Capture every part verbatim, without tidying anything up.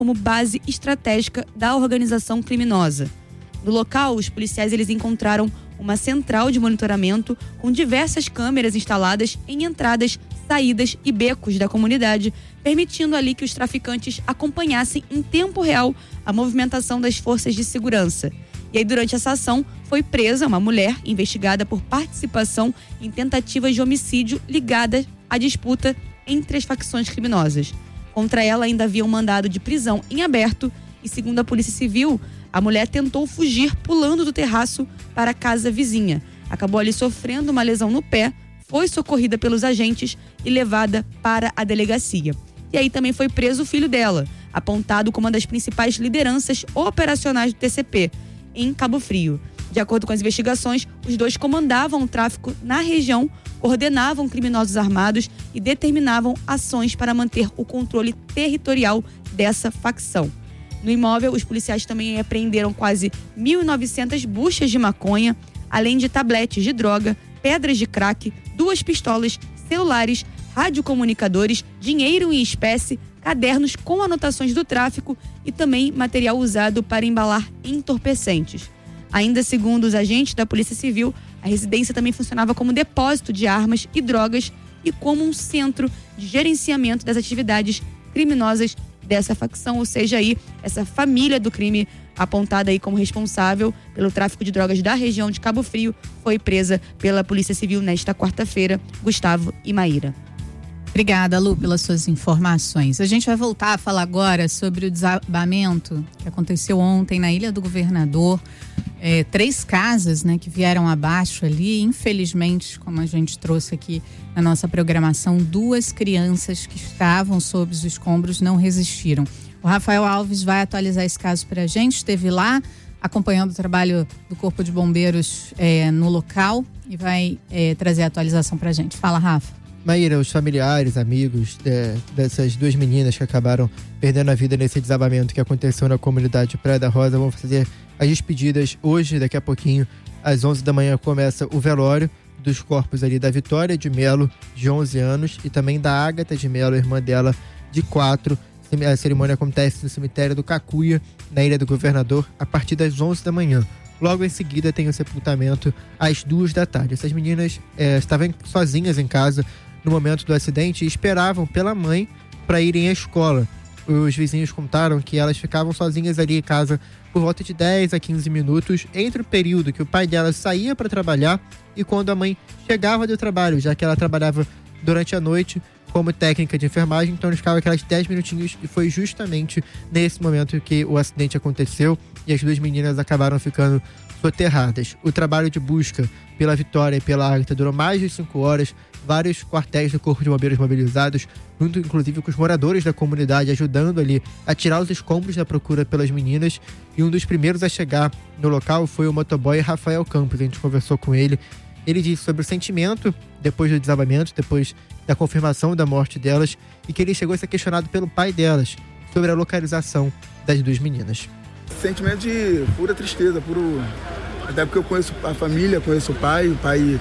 como base estratégica da organização criminosa. No local, os policiais eles encontraram uma central de monitoramento com diversas câmeras instaladas em entradas, saídas e becos da comunidade, permitindo ali que os traficantes acompanhassem em tempo real a movimentação das forças de segurança. E aí, durante essa ação, foi presa uma mulher investigada por participação em tentativas de homicídio ligada à disputa entre as facções criminosas. Contra ela ainda havia um mandado de prisão em aberto e, segundo a Polícia Civil, a mulher tentou fugir pulando do terraço para a casa vizinha. Acabou ali sofrendo uma lesão no pé, foi socorrida pelos agentes e levada para a delegacia. E aí também foi preso o filho dela, apontado como uma das principais lideranças operacionais do T C P, em Cabo Frio. De acordo com as investigações, os dois comandavam o tráfico na região, coordenavam criminosos armados e determinavam ações para manter o controle territorial dessa facção. No imóvel, os policiais também apreenderam quase mil e novecentas buchas de maconha, além de tabletes de droga, pedras de crack, duas pistolas, celulares, radiocomunicadores, dinheiro em espécie, cadernos com anotações do tráfico e também material usado para embalar entorpecentes. Ainda segundo os agentes da Polícia Civil, a residência também funcionava como depósito de armas e drogas e como um centro de gerenciamento das atividades criminosas dessa facção, ou seja, aí essa família do crime apontada aí como responsável pelo tráfico de drogas da região de Cabo Frio foi presa pela Polícia Civil nesta quarta-feira. Gustavo e Maíra. Obrigada, Lu, pelas suas informações. A gente vai voltar a falar agora sobre o desabamento que aconteceu ontem na Ilha do Governador. É, três casas, né, que vieram abaixo ali. Infelizmente, como a gente trouxe aqui na nossa programação, duas crianças que estavam sob os escombros não resistiram. O Rafael Alves vai atualizar esse caso para a gente. Esteve lá acompanhando o trabalho do Corpo de Bombeiros é, no local e vai é, trazer a atualização para a gente. Fala, Rafa. Maíra, os familiares, amigos é, dessas duas meninas que acabaram perdendo a vida nesse desabamento que aconteceu na comunidade Praia da Rosa vão fazer as despedidas hoje, daqui a pouquinho, às onze da manhã, começa o velório dos corpos ali da Vitória de Melo, de onze anos, e também da Ágata de Melo, irmã dela, de quatro. A cerimônia acontece no cemitério do Cacuia, na Ilha do Governador, a partir das onze da manhã. Logo em seguida tem o sepultamento às duas da tarde. Essas meninas é, estavam sozinhas em casa no momento do acidente e esperavam pela mãe para irem à escola. Os vizinhos contaram que elas ficavam sozinhas ali em casa por volta de dez a quinze minutos, entre o período que o pai delas saía para trabalhar e quando a mãe chegava do trabalho, já que ela trabalhava durante a noite como técnica de enfermagem, então eles ficavam aquelas dez minutinhos e foi justamente nesse momento que o acidente aconteceu e as duas meninas acabaram ficando soterradas. O trabalho de busca pela Vitória e pela Ágata durou mais de cinco horas, vários quartéis do Corpo de Bombeiros mobilizados, junto inclusive com os moradores da comunidade, ajudando ali a tirar os escombros da procura pelas meninas. E um dos primeiros a chegar no local foi o motoboy Rafael Campos. A gente conversou com ele. Ele disse sobre o sentimento depois do desabamento, depois da confirmação da morte delas, e que ele chegou a ser questionado pelo pai delas sobre a localização das duas meninas. Sentimento de pura tristeza, puro... até porque eu conheço a família, conheço o pai, o pai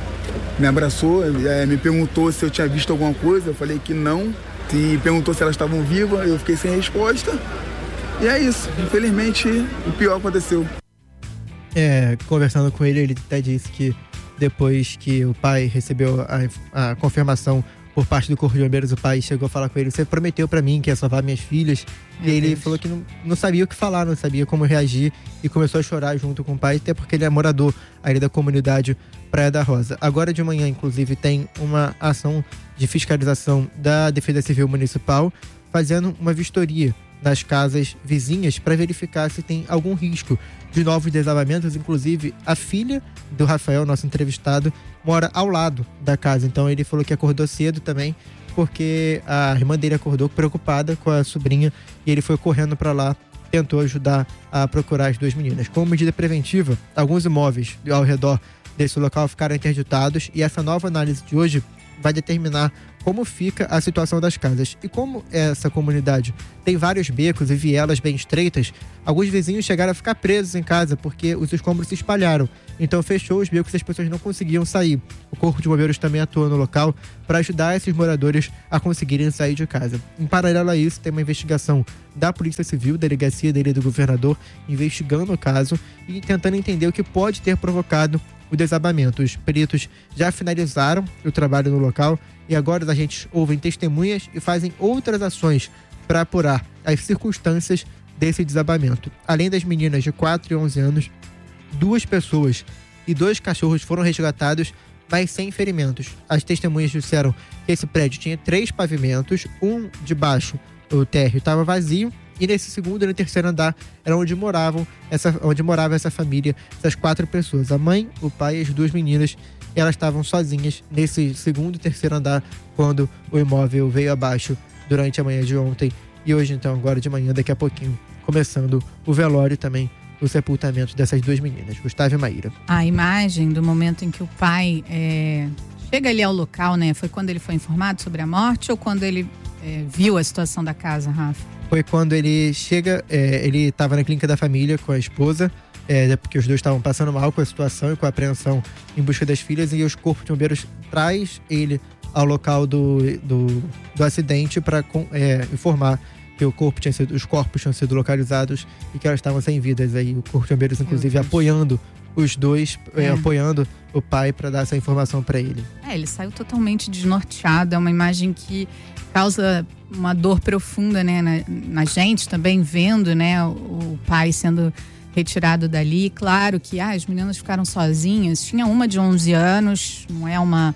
me abraçou, é, me perguntou se eu tinha visto alguma coisa, eu falei que não, e perguntou se elas estavam vivas, eu fiquei sem resposta, e é isso, infelizmente o pior aconteceu. É, conversando com ele, ele até disse que depois que o pai recebeu a, a confirmação por parte do Corpo de Bombeiros, o pai chegou a falar com ele: você prometeu pra mim que ia salvar minhas filhas. Meu e ele Deus. falou que não, não sabia o que falar, não sabia como reagir e começou a chorar junto com o pai, até porque ele é morador ali da comunidade Praia da Rosa. Agora de manhã, inclusive, tem uma ação de fiscalização da Defesa Civil Municipal fazendo uma vistoria nas casas vizinhas para verificar se tem algum risco de novos desabamentos. Inclusive, a filha do Rafael, nosso entrevistado, mora ao lado da casa. Então ele falou que acordou cedo também, porque a irmã dele acordou preocupada com a sobrinha e ele foi correndo para lá, tentou ajudar a procurar as duas meninas. Como medida preventiva, alguns imóveis ao redor desse local ficaram interditados e essa nova análise de hoje vai determinar como fica a situação das casas. E como essa comunidade tem vários becos e vielas bem estreitas, alguns vizinhos chegaram a ficar presos em casa porque os escombros se espalharam. Então fechou os becos e as pessoas não conseguiam sair. O Corpo de Bombeiros também atua no local para ajudar esses moradores a conseguirem sair de casa. Em paralelo a isso, tem uma investigação da Polícia Civil, Delegacia da Ilha do Governador, investigando o caso e tentando entender o que pode ter provocado o desabamento. Os peritos já finalizaram o trabalho no local e agora os agentes ouvem testemunhas e fazem outras ações para apurar as circunstâncias desse desabamento. Além das meninas de quatro e onze anos, duas pessoas e dois cachorros foram resgatados, mas sem ferimentos. As testemunhas disseram que esse prédio tinha três pavimentos, um de baixo, o térreo estava vazio, e nesse segundo e no terceiro andar era onde moravam essa, onde morava essa família, essas quatro pessoas. A mãe, o pai e as duas meninas, elas estavam sozinhas nesse segundo e terceiro andar quando o imóvel veio abaixo durante a manhã de ontem. E hoje, então, agora de manhã, daqui a pouquinho, começando o velório e também o sepultamento dessas duas meninas, Gustavo e Maíra. A imagem do momento em que o pai é, chega ali ao local, né? Foi quando ele foi informado sobre a morte ou quando ele é, viu a situação da casa, Rafa? Foi quando ele chega, é, ele estava na clínica da família com a esposa, é, porque os dois estavam passando mal com a situação e com a apreensão em busca das filhas, e os corpos de bombeiros traz ele ao local do, do, do acidente para é, informar que o corpo tinha sido, os corpos tinham sido localizados e que elas estavam sem vidas. Aí o corpo de bombeiros, inclusive, apoiando os dois, é. É, apoiando o pai para dar essa informação para ele. É, ele saiu totalmente desnorteado. É uma imagem que causa uma dor profunda, né, na, na gente também, vendo, né, o, o pai sendo retirado dali. Claro que ah, as meninas ficaram sozinhas. Tinha uma de onze anos, não é uma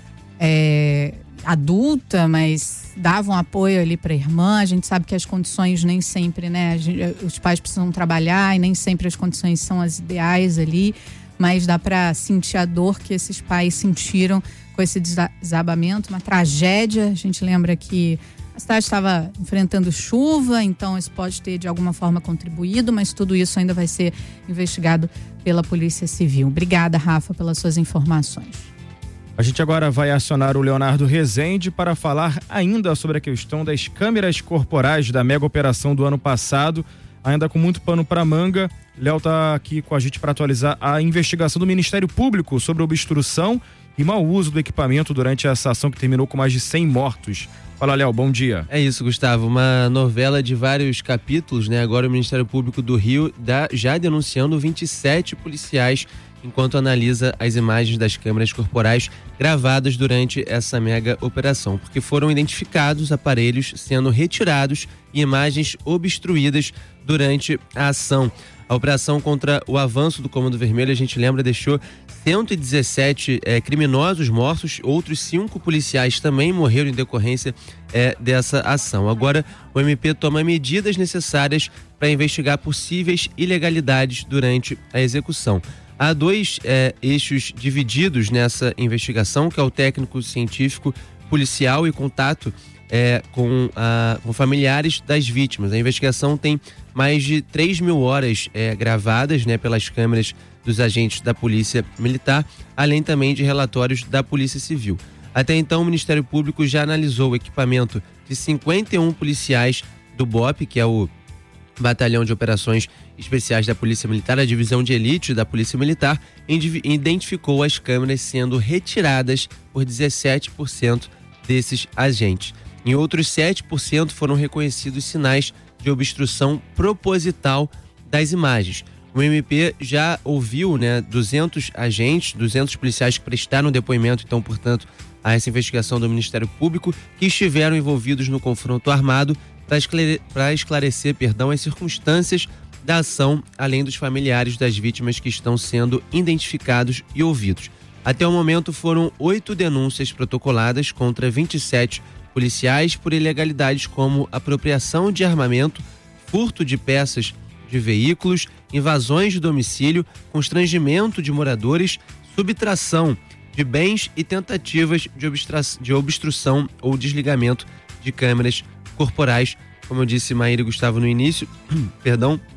é, adulta, mas davam apoio ali para a irmã. A gente sabe que as condições nem sempre, né, gente, os pais precisam trabalhar e nem sempre as condições são as ideais ali, mas dá para sentir a dor que esses pais sentiram com esse desabamento, uma tragédia. A gente lembra que a cidade estava enfrentando chuva, então isso pode ter de alguma forma contribuído, mas tudo isso ainda vai ser investigado pela Polícia Civil. Obrigada, Rafa, pelas suas informações. A gente agora vai acionar o Leonardo Rezende para falar ainda sobre a questão das câmeras corporais da mega operação do ano passado, ainda com muito pano para manga. Léo está aqui com a gente para atualizar a investigação do Ministério Público sobre obstrução e mau uso do equipamento durante essa ação que terminou com mais de cem mortos. Fala, Léo, bom dia. É isso, Gustavo, uma novela de vários capítulos, né? Agora o Ministério Público do Rio dá, já denunciando vinte e sete policiais enquanto analisa as imagens das câmeras corporais gravadas durante essa mega operação, porque foram identificados aparelhos sendo retirados e imagens obstruídas durante a ação. A operação contra o avanço do Comando Vermelho, a gente lembra, deixou cento e dezessete é, criminosos mortos, outros cinco policiais também morreram em decorrência é, dessa ação. Agora, o M P toma medidas necessárias para investigar possíveis ilegalidades durante a execução. Há dois é, eixos divididos nessa investigação, que é o técnico científico policial e contato é, com, a, com familiares das vítimas. A investigação tem mais de três mil horas é, gravadas, né, pelas câmeras dos agentes da Polícia Militar, além também de relatórios da Polícia Civil. Até então, o Ministério Público já analisou o equipamento de cinquenta e um policiais do B O P, que é o Batalhão de Operações Especiais da Polícia Militar, a divisão de elite da Polícia Militar, identificou as câmeras sendo retiradas por dezessete por cento desses agentes. Em outros sete por cento foram reconhecidos sinais de obstrução proposital das imagens. O M P já ouviu, né, duzentos agentes, duzentos policiais que prestaram depoimento, então, portanto, a essa investigação do Ministério Público, que estiveram envolvidos no confronto armado, para esclarecer, para esclarecer perdão, as circunstâncias da ação, além dos familiares das vítimas que estão sendo identificados e ouvidos. Até o momento foram oito denúncias protocoladas contra vinte e sete policiais por ilegalidades como apropriação de armamento, furto de peças de veículos, invasões de domicílio, constrangimento de moradores, subtração de bens e tentativas de, obstra- de obstrução ou desligamento de câmeras corporais. Como eu disse, Maíra e Gustavo, no início, perdão,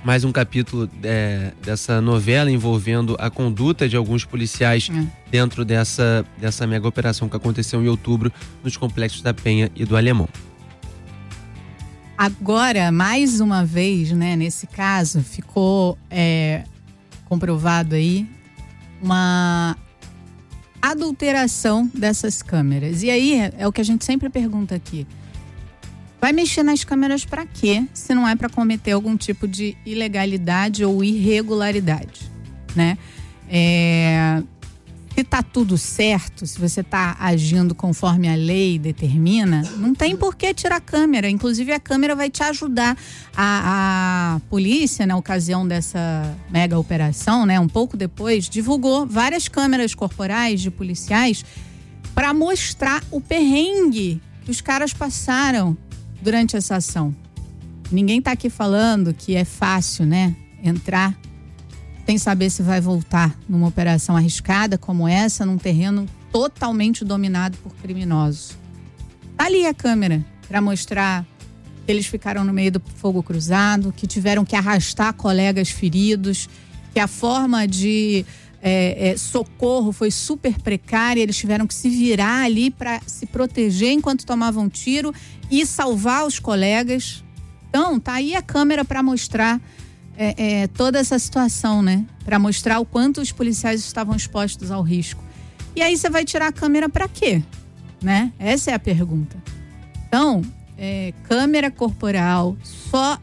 mais um capítulo é, dessa novela envolvendo a conduta de alguns policiais é. dentro dessa, dessa mega operação que aconteceu em outubro nos complexos da Penha e do Alemão. Agora, mais uma vez, né, nesse caso, ficou é, comprovado aí uma adulteração dessas câmeras. E aí é o que a gente sempre pergunta aqui. Vai mexer nas câmeras para quê, se não é para cometer algum tipo de ilegalidade ou irregularidade, né? É, se tá tudo certo, se você tá agindo conforme a lei determina, não tem por que tirar a câmera. Inclusive, a câmera vai te ajudar. A, a polícia, na ocasião dessa mega operação, né, um pouco depois, divulgou várias câmeras corporais de policiais para mostrar o perrengue que os caras passaram durante essa ação. Ninguém tá aqui falando que é fácil, né, entrar sem saber se vai voltar numa operação arriscada como essa, num terreno totalmente dominado por criminosos. Tá ali a câmera para mostrar que eles ficaram no meio do fogo cruzado, que tiveram que arrastar colegas feridos, que a forma de é, é, socorro foi super precária, eles tiveram que se virar ali para se proteger enquanto tomavam tiro e salvar os colegas. Então, tá aí a câmera para mostrar É, é, toda essa situação, né? Para mostrar o quanto os policiais estavam expostos ao risco. E aí você vai tirar a câmera para quê? Né? Essa é a pergunta. Então, é, câmera corporal só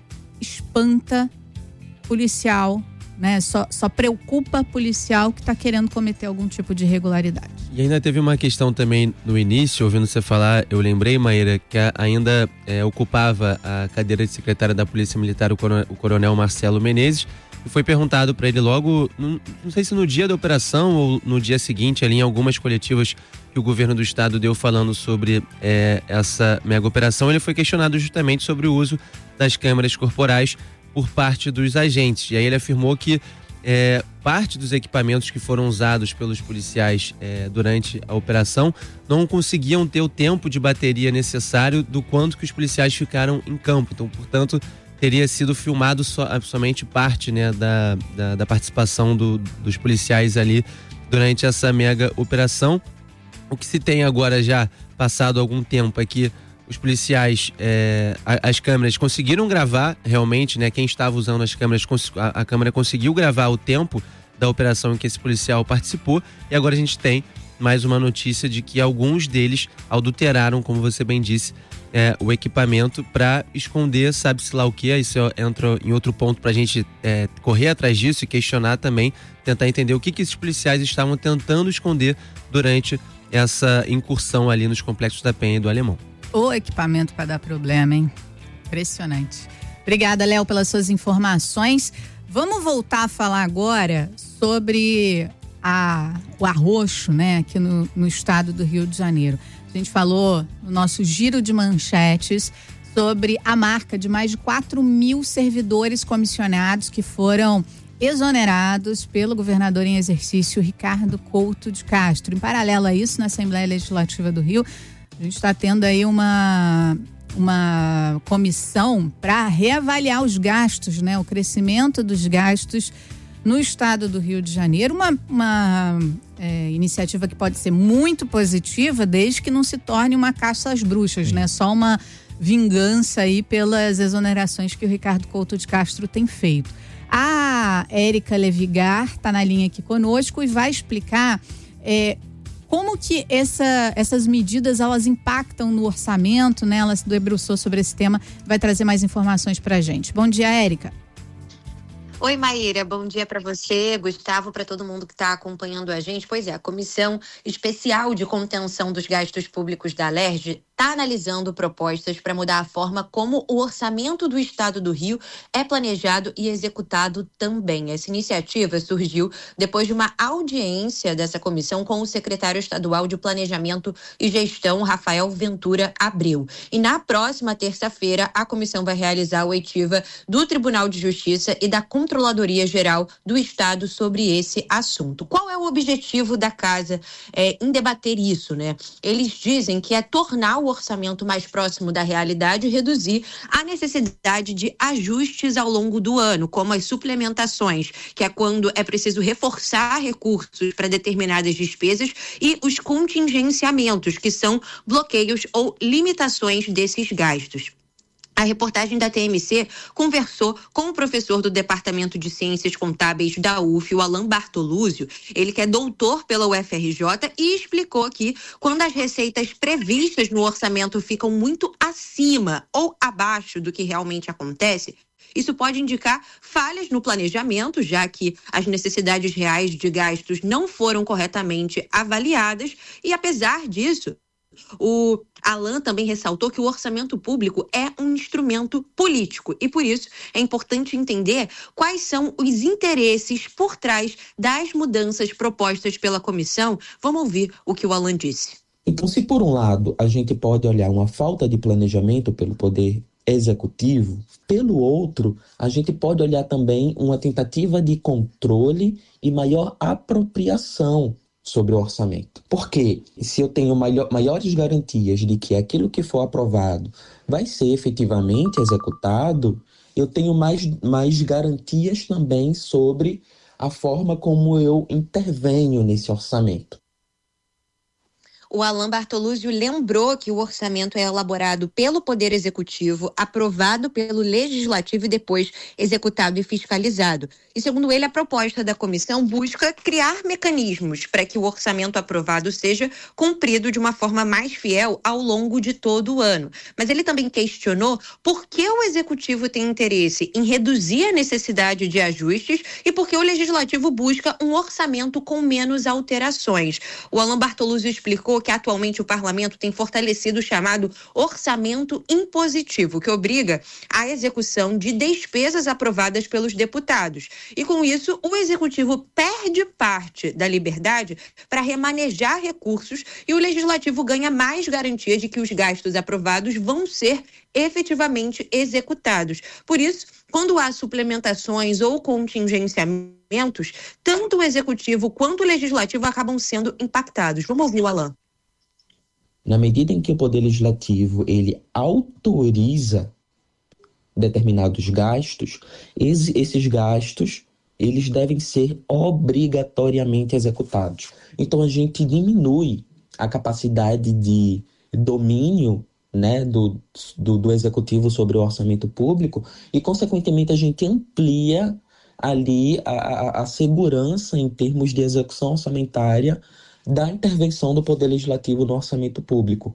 espanta policial, né? Só, só preocupa policial que está querendo cometer algum tipo de irregularidade. E ainda teve uma questão também no início, ouvindo você falar, eu lembrei, Maíra, que ainda é, ocupava a cadeira de secretária da Polícia Militar, o coronel, o coronel Marcelo Menezes, e foi perguntado para ele logo, não, não sei se no dia da operação ou no dia seguinte, ali em algumas coletivas que o governo do estado deu falando sobre é, essa mega operação, ele foi questionado justamente sobre o uso das câmeras corporais por parte dos agentes. E aí ele afirmou que É, parte dos equipamentos que foram usados pelos policiais é, durante a operação não conseguiam ter o tempo de bateria necessário do quanto que os policiais ficaram em campo. Então, portanto, teria sido filmado so, somente parte, né, da, da, da participação do, dos policiais ali durante essa mega operação. O que se tem agora, já passado algum tempo, é que os policiais, é, as câmeras conseguiram gravar realmente, né? Quem estava usando as câmeras, a, a câmera conseguiu gravar o tempo da operação em que esse policial participou. E agora a gente tem mais uma notícia de que alguns deles adulteraram, como você bem disse, é, o equipamento para esconder, sabe-se lá o que. Isso entra em outro ponto para a gente é, correr atrás disso e questionar também, tentar entender o que, que esses policiais estavam tentando esconder durante essa incursão ali nos complexos da Penha e do Alemão. O equipamento para dar problema, hein? Impressionante. Obrigada, Léo, pelas suas informações. Vamos voltar a falar agora sobre a, o arroxo, né, aqui no, no estado do Rio de Janeiro. A gente falou no nosso giro de manchetes sobre a marca de mais de quatro mil servidores comissionados que foram exonerados pelo governador em exercício, Ricardo Couto de Castro. Em paralelo a isso, na Assembleia Legislativa do Rio, a gente está tendo aí uma, uma comissão para reavaliar os gastos, né? O crescimento dos gastos no estado do Rio de Janeiro. Uma, uma é, iniciativa que pode ser muito positiva, desde que não se torne uma caça às bruxas, né? Só uma vingança aí pelas exonerações que o Ricardo Couto de Castro tem feito. A Érica Levigar está na linha aqui conosco e vai explicar é, como que essa, essas medidas elas impactam no orçamento, né? Ela se debruçou sobre esse tema, vai trazer mais informações pra gente. Bom dia, Érica. Oi, Maíra, bom dia para você, Gustavo, para todo mundo que está acompanhando a gente. Pois é, a Comissão Especial de Contenção dos Gastos Públicos da Alerj está analisando propostas para mudar a forma como o orçamento do Estado do Rio é planejado e executado também. Essa iniciativa surgiu depois de uma audiência dessa comissão com o secretário estadual de Planejamento e Gestão, Rafael Ventura Abreu. E na próxima terça-feira, a comissão vai realizar a oitiva do Tribunal de Justiça e da Controladoria Geral do Estado sobre esse assunto. Qual é o objetivo da casa é, em debater isso, né? Eles dizem que é tornar o orçamento mais próximo da realidade e reduzir a necessidade de ajustes ao longo do ano, como as suplementações, que é quando é preciso reforçar recursos para determinadas despesas, e os contingenciamentos, que são bloqueios ou limitações desses gastos. A reportagem da T M C conversou com o professor do Departamento de Ciências Contábeis da U F, o Alan Bartoluzio, ele que é doutor pela U F R J, e explicou que quando as receitas previstas no orçamento ficam muito acima ou abaixo do que realmente acontece, isso pode indicar falhas no planejamento, já que as necessidades reais de gastos não foram corretamente avaliadas, e apesar disso, o Alan também ressaltou que o orçamento público é um instrumento político e, por isso, é importante entender quais são os interesses por trás das mudanças propostas pela comissão. Vamos ouvir o que o Alan disse. Então, se por um lado a gente pode olhar uma falta de planejamento pelo poder executivo, pelo outro, a gente pode olhar também uma tentativa de controle e maior apropriação sobre o orçamento. Porque se eu tenho maior, maiores garantias de que aquilo que for aprovado vai ser efetivamente executado, eu tenho mais, mais garantias também sobre a forma como eu intervenho nesse orçamento. O Alan Bartoluzio lembrou que o orçamento é elaborado pelo Poder Executivo, aprovado pelo Legislativo e depois executado e fiscalizado. E, segundo ele, a proposta da comissão busca criar mecanismos para que o orçamento aprovado seja cumprido de uma forma mais fiel ao longo de todo o ano. Mas ele também questionou por que o Executivo tem interesse em reduzir a necessidade de ajustes e por que o Legislativo busca um orçamento com menos alterações. O Alan Bartoluzio explicou que atualmente o parlamento tem fortalecido o chamado orçamento impositivo, que obriga à execução de despesas aprovadas pelos deputados. E com isso, o executivo perde parte da liberdade para remanejar recursos e o legislativo ganha mais garantia de que os gastos aprovados vão ser efetivamente executados. Por isso, quando há suplementações ou contingenciamentos, tanto o executivo quanto o legislativo acabam sendo impactados. Vamos ouvir o Alan. Na medida em que o Poder Legislativo ele autoriza determinados gastos, esses gastos eles devem ser obrigatoriamente executados. Então a gente diminui a capacidade de domínio, né, do, do, do Executivo sobre o orçamento público e, consequentemente, a gente amplia ali a, a, a segurança em termos de execução orçamentária da intervenção do Poder Legislativo no orçamento público.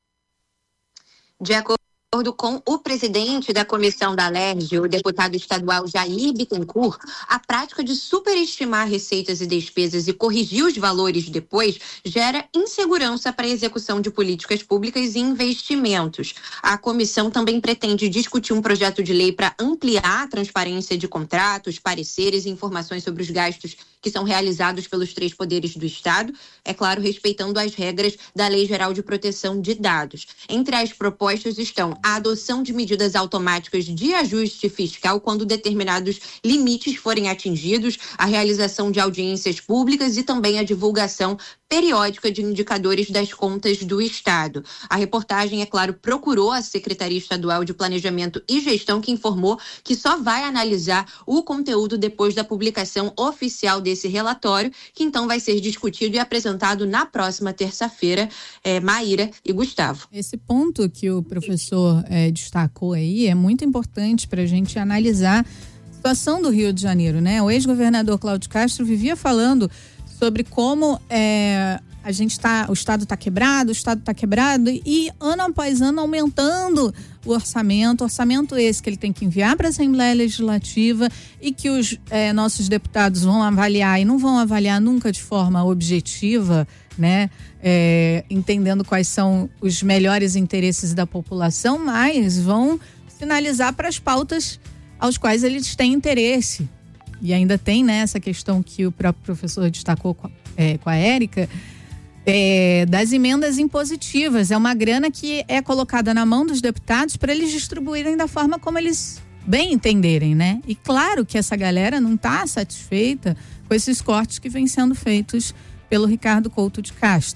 De acordo com o presidente da comissão da Alerj, o deputado estadual Jair Bittencourt, a prática de superestimar receitas e despesas e corrigir os valores depois gera insegurança para a execução de políticas públicas e investimentos. A comissão também pretende discutir um projeto de lei para ampliar a transparência de contratos, pareceres e informações sobre os gastos que são realizados pelos três poderes do Estado, é claro, respeitando as regras da Lei Geral de Proteção de Dados. Entre as propostas estão a adoção de medidas automáticas de ajuste fiscal quando determinados limites forem atingidos, a realização de audiências públicas e também a divulgação periódica de indicadores das contas do Estado. A reportagem, é claro, procurou a Secretaria Estadual de Planejamento e Gestão, que informou que só vai analisar o conteúdo depois da publicação oficial desse relatório, que então vai ser discutido e apresentado na próxima terça-feira. É, Maíra e Gustavo. Esse ponto que o professor é, destacou aí é muito importante para a gente analisar a situação do Rio de Janeiro, né? O ex-governador Cláudio Castro vivia falando sobre como é, a gente tá, o Estado está quebrado, o Estado está quebrado e ano após ano aumentando o orçamento, orçamento esse que ele tem que enviar para a Assembleia Legislativa e que os é, nossos deputados vão avaliar e não vão avaliar nunca de forma objetiva, né? É, entendendo quais são os melhores interesses da população, mas vão sinalizar para as pautas aos quais eles têm interesse. E ainda tem, né, essa questão que o próprio professor destacou com a, é, com a Érica, é, das emendas impositivas. É uma grana que é colocada na mão dos deputados para eles distribuírem da forma como eles bem entenderem, né? E claro que essa galera não está satisfeita com esses cortes que vêm sendo feitos pelo Ricardo Couto de Castro.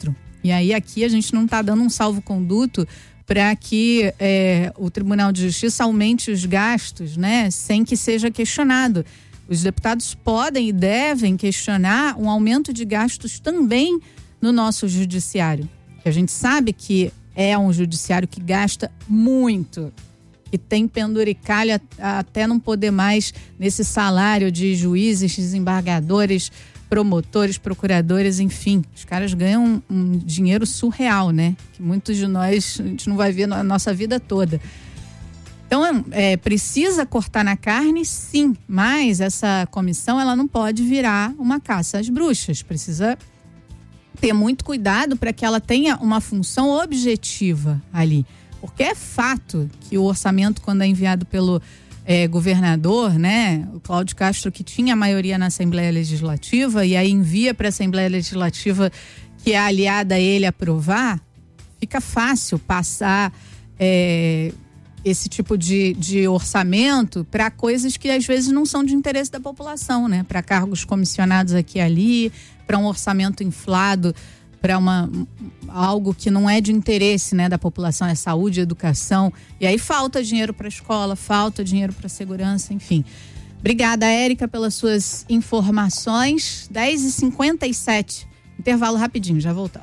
E aí aqui a gente não está dando um salvo-conduto para que é, o Tribunal de Justiça aumente os gastos, né, sem que seja questionado. Os deputados podem e devem questionar um aumento de gastos também no nosso judiciário. Que a gente sabe que é um judiciário que gasta muito, que tem penduricalho até não poder mais nesse salário de juízes, desembargadores, promotores, procuradores, enfim. Os caras ganham um, um dinheiro surreal, né? Que muitos de nós, a gente não vai ver na nossa vida toda. Então, é, precisa cortar na carne, sim, mas essa comissão, ela não pode virar uma caça às bruxas. Precisa ter muito cuidado para que ela tenha uma função objetiva ali. Porque é fato que o orçamento, quando é enviado pelo é, governador, né, o Cláudio Castro, que tinha a maioria na Assembleia Legislativa, e aí envia para a Assembleia Legislativa, que é aliada a ele, aprovar, fica fácil passar é, esse tipo de, de orçamento para coisas que às vezes não são de interesse da população, né? Para cargos comissionados aqui e ali, para um orçamento inflado, para uma algo que não é de interesse, né, da população, é saúde, educação. E aí falta dinheiro para a escola, falta dinheiro para segurança, enfim. Obrigada, Érica, pelas suas informações. dez e cinquenta e sete. Intervalo rapidinho, já voltamos.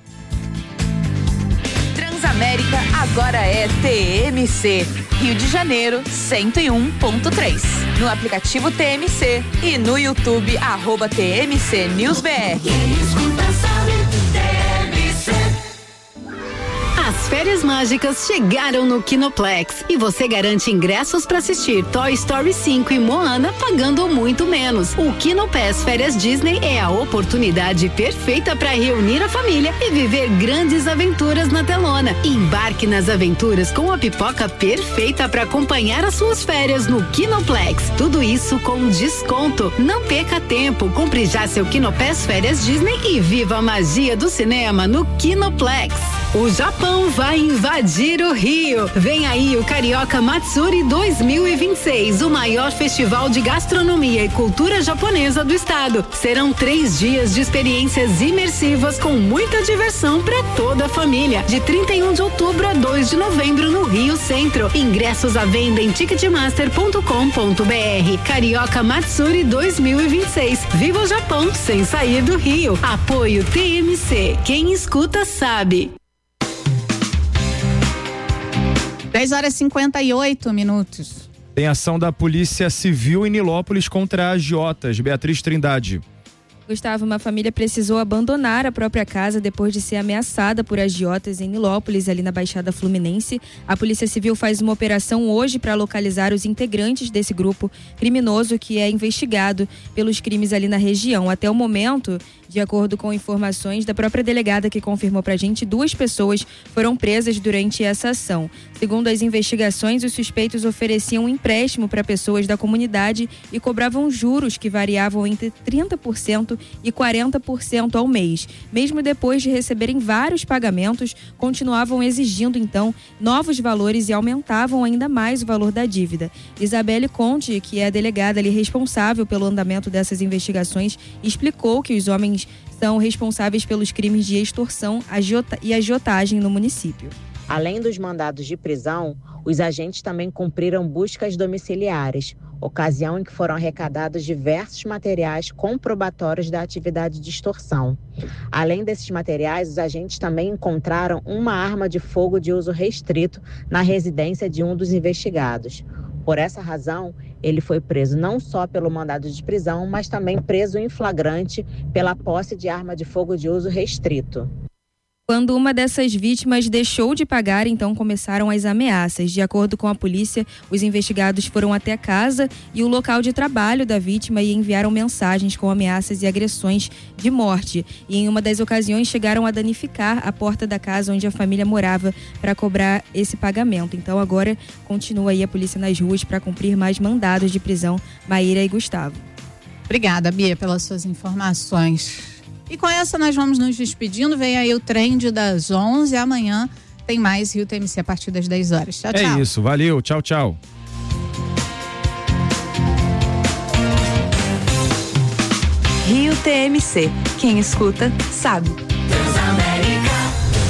Transamérica agora é T M C. Rio de Janeiro, cento e um ponto três. No aplicativo T M C e no YouTube, arroba T M C News B R. As férias mágicas chegaram no Kinoplex e você garante ingressos para assistir Toy Story cinco e Moana pagando muito menos. O Kinopass Férias Disney é a oportunidade perfeita para reunir a família e viver grandes aventuras na telona. Embarque nas aventuras com a pipoca perfeita para acompanhar as suas férias no Kinoplex. Tudo isso com desconto. Não perca tempo, compre já seu Kinopass Férias Disney e viva a magia do cinema no Kinoplex. O Japão vai invadir o Rio. Vem aí o Carioca Matsuri dois mil e vinte e seis, o maior festival de gastronomia e cultura japonesa do estado. Serão três dias de experiências imersivas com muita diversão para toda a família. De trinta e um de outubro a dois de novembro no Rio Centro. Ingressos à venda em ticketmaster ponto com ponto b r. Carioca Matsuri dois mil e vinte e seis. Viva o Japão sem sair do Rio. Apoio T M C. Quem escuta sabe. dez horas e cinquenta e oito minutos. Tem ação da Polícia Civil em Nilópolis contra agiotas. Beatriz Trindade. Gustavo, uma família precisou abandonar a própria casa depois de ser ameaçada por agiotas em Nilópolis, ali na Baixada Fluminense. A Polícia Civil faz uma operação hoje para localizar os integrantes desse grupo criminoso que é investigado pelos crimes ali na região. Até o momento, de acordo com informações da própria delegada que confirmou pra gente, duas pessoas foram presas durante essa ação. Segundo as investigações, os suspeitos ofereciam um empréstimo para pessoas da comunidade e cobravam juros que variavam entre trinta por cento e quarenta por cento ao mês. Mesmo depois de receberem vários pagamentos, continuavam exigindo então novos valores e aumentavam ainda mais o valor da dívida. Isabelle Conte, que é a delegada ali responsável pelo andamento dessas investigações, explicou que os homens são responsáveis pelos crimes de extorsão agiota- e agiotagem no município. Além dos mandados de prisão, os agentes também cumpriram buscas domiciliares, ocasião em que foram arrecadados diversos materiais comprobatórios da atividade de extorsão. Além desses materiais, os agentes também encontraram uma arma de fogo de uso restrito na residência de um dos investigados. Por essa razão, ele foi preso não só pelo mandado de prisão, mas também preso em flagrante pela posse de arma de fogo de uso restrito. Quando uma dessas vítimas deixou de pagar, então começaram as ameaças. De acordo com a polícia, os investigados foram até a casa e o local de trabalho da vítima e enviaram mensagens com ameaças e agressões de morte. E em uma das ocasiões chegaram a danificar a porta da casa onde a família morava para cobrar esse pagamento. Então agora continua aí a polícia nas ruas para cumprir mais mandados de prisão. Maíra e Gustavo. Obrigada, Bia, pelas suas informações. E com essa nós vamos nos despedindo. Vem aí o trend das onze. Amanhã tem mais Rio T M C a partir das dez horas. Tchau, tchau. É isso, valeu. Tchau, tchau. Rio T M C. Quem escuta, sabe. Transamérica.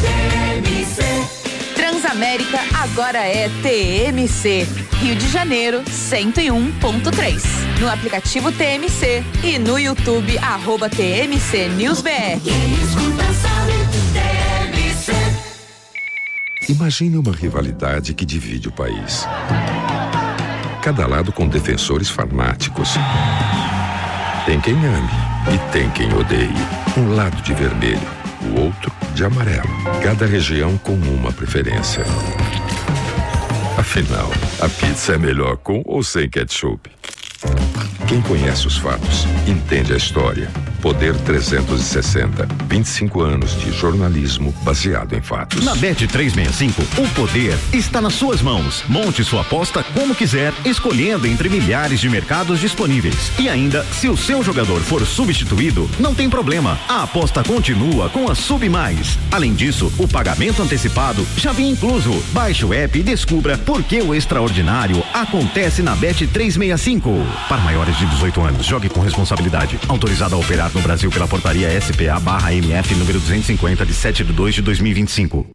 América agora é T M C. Rio de Janeiro, cento e um ponto três. No aplicativo T M C e no YouTube, arroba T M C News B R. Imagine uma rivalidade que divide o país. Cada lado com defensores fanáticos. Tem quem ame e tem quem odeie. Um lado de vermelho, o outro de amarelo. Cada região com uma preferência. Afinal, a pizza é melhor com ou sem ketchup? Quem conhece os fatos, entende a história. Poder trezentos e sessenta, vinte e cinco anos de jornalismo baseado em fatos. Na Bet trezentos e sessenta e cinco, o poder está nas suas mãos. Monte sua aposta como quiser, escolhendo entre milhares de mercados disponíveis. E ainda, se o seu jogador for substituído, não tem problema. A aposta continua com a Sub Mais. Além disso, o pagamento antecipado já vem incluso. Baixe o app e descubra por que o extraordinário acontece na Bet trezentos e sessenta e cinco. Para maiores de dezoito anos, jogue com responsabilidade. Autorizado a operar no Brasil pela portaria S P A barra M F número duzentos e cinquenta de sete de dois de dois mil e vinte e cinco.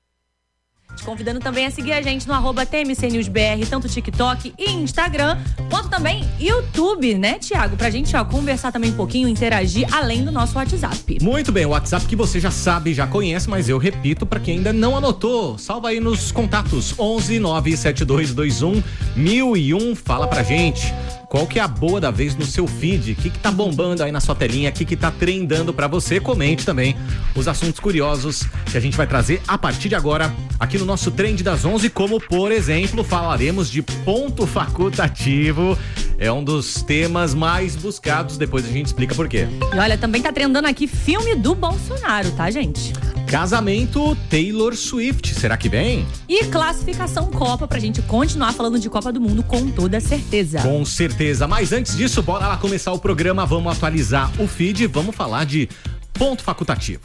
Te convidando também a seguir a gente no arroba T M C News B R, tanto TikTok e Instagram, quanto também YouTube, né, Thiago? Pra gente, ó, conversar também um pouquinho, interagir, além do nosso WhatsApp. Muito bem, o WhatsApp que você já sabe, já conhece, mas eu repito pra quem ainda não anotou. Salva aí nos contatos, onze nove sete dois dois um mil e um, fala pra gente. Qual que é a boa da vez no seu feed? O que que tá bombando aí na sua telinha? O que que tá trendando pra você? Comente também os assuntos curiosos que a gente vai trazer a partir de agora aqui no nosso Trend das onze, como, por exemplo, falaremos de ponto facultativo. É um dos temas mais buscados, depois a gente explica por quê. E olha, também tá trendando aqui filme do Bolsonaro, tá, gente? Casamento Taylor Swift, será que vem? E classificação Copa, pra gente continuar falando de Copa do Mundo com toda certeza. Com certeza, mas antes disso, bora lá começar o programa, vamos atualizar o feed, vamos falar de ponto facultativo.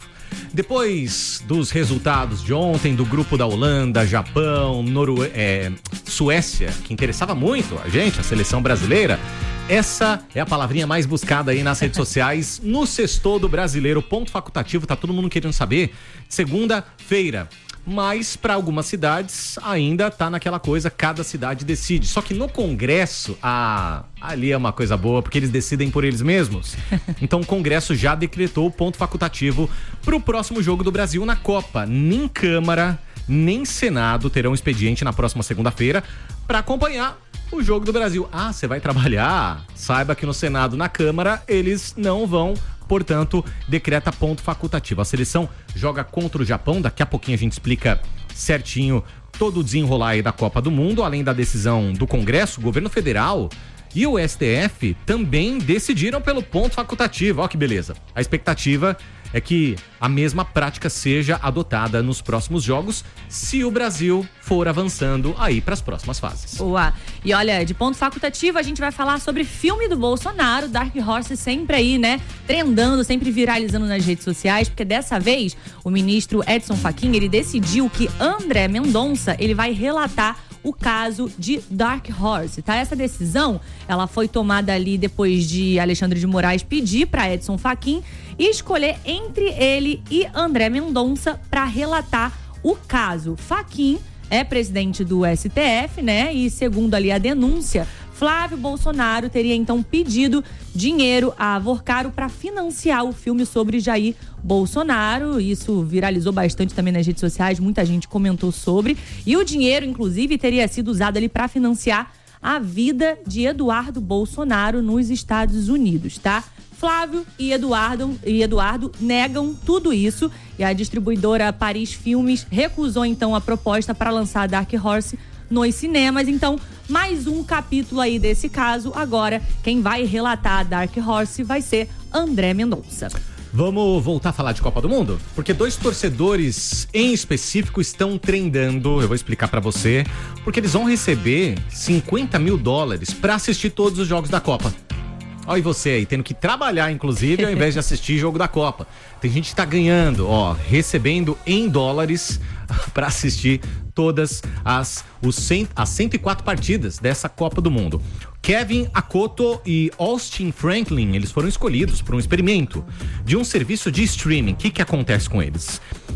Depois dos resultados de ontem do grupo da Holanda, Japão, Noru... é, Suécia, que interessava muito a gente, a seleção brasileira, essa é a palavrinha mais buscada aí nas redes sociais no Sextou do Brasileiro. Ponto facultativo, tá todo mundo querendo saber. Segunda-feira. Mas para algumas cidades ainda tá naquela coisa, cada cidade decide. Só que no Congresso, ah, ali é uma coisa boa, porque eles decidem por eles mesmos. Então o Congresso já decretou o ponto facultativo pro próximo jogo do Brasil na Copa. Nem Câmara, nem Senado terão expediente na próxima segunda-feira para acompanhar o jogo do Brasil. Ah, você vai trabalhar? Saiba que no Senado, na Câmara, eles não vão. Portanto, decreta ponto facultativo. A seleção joga contra o Japão. Daqui a pouquinho a gente explica certinho todo o desenrolar aí da Copa do Mundo. Além da decisão do Congresso, o governo federal e o S T F também decidiram pelo ponto facultativo. Olha que beleza. A expectativa é que a mesma prática seja adotada nos próximos jogos, se o Brasil for avançando aí para as próximas fases. Boa. E olha, de ponto facultativo, a gente vai falar sobre filme do Bolsonaro, Dark Horse sempre aí, né, trendando, sempre viralizando nas redes sociais, porque dessa vez o ministro Edson Fachin, ele decidiu que André Mendonça, ele vai relatar o caso de Dark Horse, tá? Essa decisão, ela foi tomada ali depois de Alexandre de Moraes pedir para Edson Fachin escolher entre ele e André Mendonça para relatar o caso. Fachin é presidente do S T F, né? E segundo ali a denúncia, Flávio Bolsonaro teria então pedido dinheiro a Avorcaro para financiar o filme sobre Jair Bolsonaro. Isso viralizou bastante também nas redes sociais, muita gente comentou sobre. E o dinheiro, inclusive, teria sido usado ali para financiar a vida de Eduardo Bolsonaro nos Estados Unidos, tá? Flávio e Eduardo, e Eduardo negam tudo isso e a distribuidora Paris Filmes recusou então a proposta para lançar Dark Horse nos cinemas. Então, mais um capítulo aí desse caso. Agora, quem vai relatar Dark Horse vai ser André Mendonça. Vamos voltar a falar de Copa do Mundo? Porque dois torcedores em específico estão trendando, eu vou explicar pra você, porque eles vão receber cinquenta mil dólares pra assistir todos os jogos da Copa. Olha e você aí, tendo que trabalhar, inclusive, ao invés de assistir jogo da Copa. Tem gente que tá ganhando, ó, recebendo em dólares pra assistir todas as, os cem, as cento e quatro partidas dessa Copa do Mundo. Kevin Akoto e Austin Franklin, eles foram escolhidos para um experimento de um serviço de streaming. O que que acontece com eles?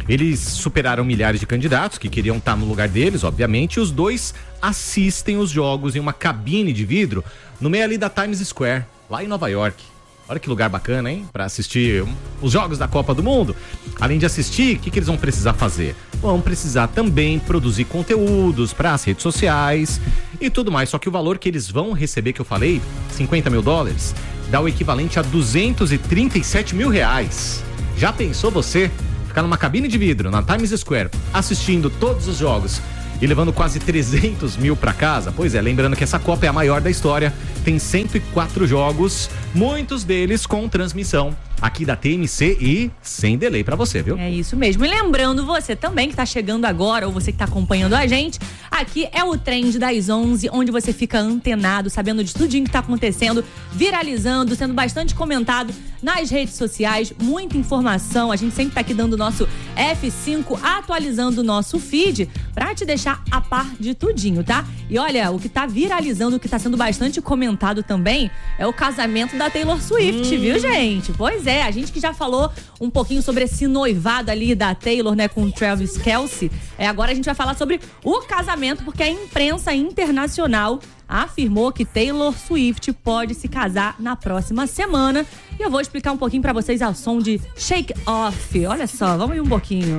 Eles superaram milhares de candidatos que queriam estar no lugar deles, obviamente, e os dois assistem os jogos em uma cabine de vidro no meio ali da Times Square, lá em Nova York. Olha que lugar bacana, hein? Para assistir os jogos da Copa do Mundo. Além de assistir, o que, que eles vão precisar fazer? Vão precisar também produzir conteúdos para as redes sociais e tudo mais. Só que o valor que eles vão receber, que eu falei, cinquenta mil dólares, dá o equivalente a duzentos e trinta e sete mil reais. Já pensou você ficar numa cabine de vidro na Times Square, assistindo todos os jogos e levando quase trezentos mil para casa? Pois é, lembrando que essa Copa é a maior da história, tem cento e quatro jogos, muitos deles com transmissão aqui da T M C e sem delay pra você, viu? É isso mesmo. E lembrando você também que tá chegando agora, ou você que tá acompanhando a gente, aqui é o Trend das onze, onde você fica antenado, sabendo de tudinho que tá acontecendo, viralizando, sendo bastante comentado nas redes sociais, muita informação. A gente sempre tá aqui dando o nosso F cinco, atualizando o nosso feed pra te deixar a par de tudinho, tá? E olha, o que tá viralizando, o que tá sendo bastante comentado também, é o casamento da Taylor Swift, hum. viu, gente? Pois é, a gente que já falou um pouquinho sobre esse noivado ali da Taylor, né, com o Travis Kelce, é, agora a gente vai falar sobre o casamento, porque a imprensa internacional afirmou que Taylor Swift pode se casar na próxima semana. E eu vou explicar um pouquinho pra vocês ao som de Shake Off. Olha só, vamos aí um pouquinho.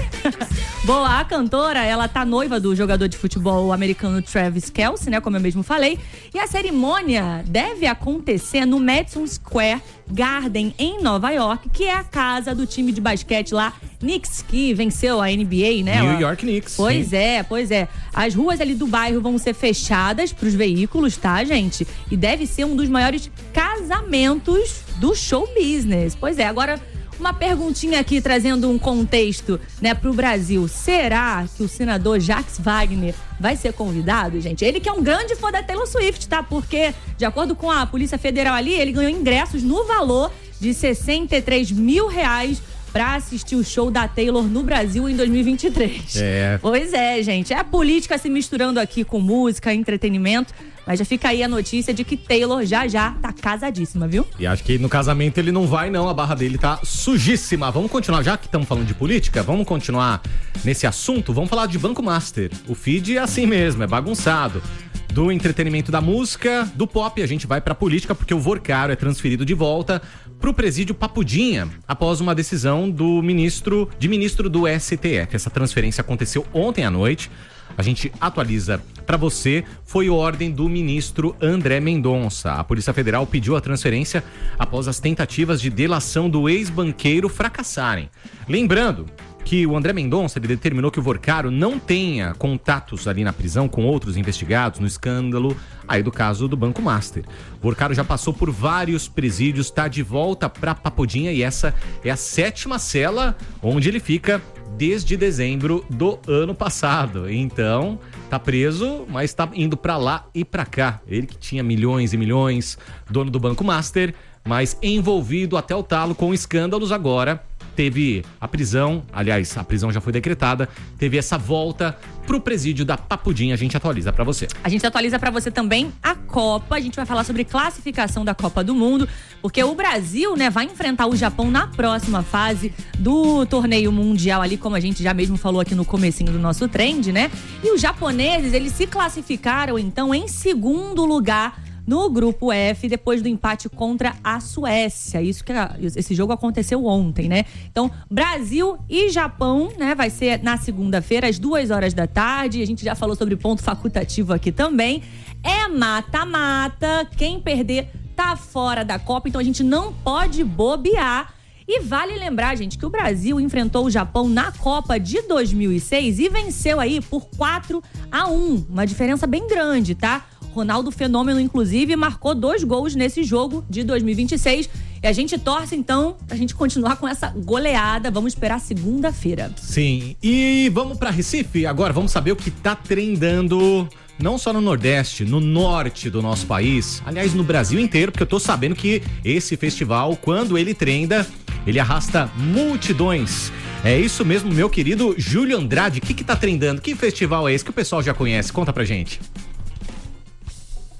Boa, a cantora, ela tá noiva do jogador de futebol americano Travis Kelce, né, como eu mesmo falei. E a cerimônia deve acontecer no Madison Square Garden, em Nova York, que é a casa do time de basquete lá, Knicks, que venceu a N B A, né? New York Knicks. Pois sim. é, pois é. As ruas ali do bairro vão ser fechadas pros veículos, tá, gente? E deve ser um dos maiores casamentos do show business. Pois é, agora uma perguntinha aqui, trazendo um contexto, né, pro Brasil. Será que o senador Jacques Wagner vai ser convidado, gente? Ele que é um grande fã da Taylor Swift, tá? Porque, de acordo com a Polícia Federal ali, ele ganhou ingressos no valor de sessenta e três mil reais pra assistir o show da Taylor no Brasil em dois mil e vinte e três. É. Pois é, gente. É a política se misturando aqui com música, entretenimento. Mas já fica aí a notícia de que Taylor já já tá casadíssima, viu? E acho que no casamento ele não vai não, a barra dele tá sujíssima. Vamos continuar, já que estamos falando de política, vamos continuar nesse assunto, vamos falar de Banco Master. O feed é assim mesmo, é bagunçado. Do entretenimento da música, do pop, a gente vai pra política, porque o Vorcaro é transferido de volta pro presídio Papudinha, após uma decisão do ministro, de ministro do S T F. Essa transferência aconteceu ontem à noite. A gente atualiza para você, foi ordem do ministro André Mendonça. A Polícia Federal pediu a transferência após as tentativas de delação do ex-banqueiro fracassarem. Lembrando que o André Mendonça ele determinou que o Vorcaro não tenha contatos ali na prisão com outros investigados no escândalo aí do caso do Banco Master. O Vorcaro já passou por vários presídios, está de volta para Papudinha e essa é a sétima cela onde ele fica desde dezembro do ano passado. Então, tá preso, mas tá indo pra lá e pra cá. Ele que tinha milhões e milhões, dono do Banco Master, mas envolvido até o talo com escândalos, agora teve a prisão, aliás, a prisão já foi decretada, teve essa volta pro presídio da Papudinha. A gente atualiza pra você. A gente atualiza pra você também a Copa. A gente vai falar sobre classificação da Copa do Mundo, porque o Brasil, né, vai enfrentar o Japão na próxima fase do torneio mundial ali, como a gente já mesmo falou aqui no comecinho do nosso trend, né? E os japoneses, eles se classificaram então em segundo lugar no grupo F, depois do empate contra a Suécia. Isso que esse jogo aconteceu ontem, né? Então, Brasil e Japão, né? Vai ser na segunda-feira, às duas horas da tarde. A gente já falou sobre ponto facultativo aqui também. É mata-mata. Quem perder tá fora da Copa, então a gente não pode bobear. E vale lembrar, gente, que o Brasil enfrentou o Japão na Copa de dois mil e seis e venceu aí por quatro a um. Uma diferença bem grande, tá? Ronaldo Fenômeno, inclusive, marcou dois gols nesse jogo de dois mil e vinte e seis. E a gente torce, então, pra gente continuar com essa goleada. Vamos esperar segunda-feira. Sim. E vamos pra Recife? Agora vamos saber o que tá trendando, não só no Nordeste, no Norte do nosso país. Aliás, no Brasil inteiro, porque eu tô sabendo que esse festival, quando ele trenda, ele arrasta multidões. É isso mesmo, meu querido Júlio Andrade. O que que tá trendando? Que festival é esse que o pessoal já conhece? Conta pra gente.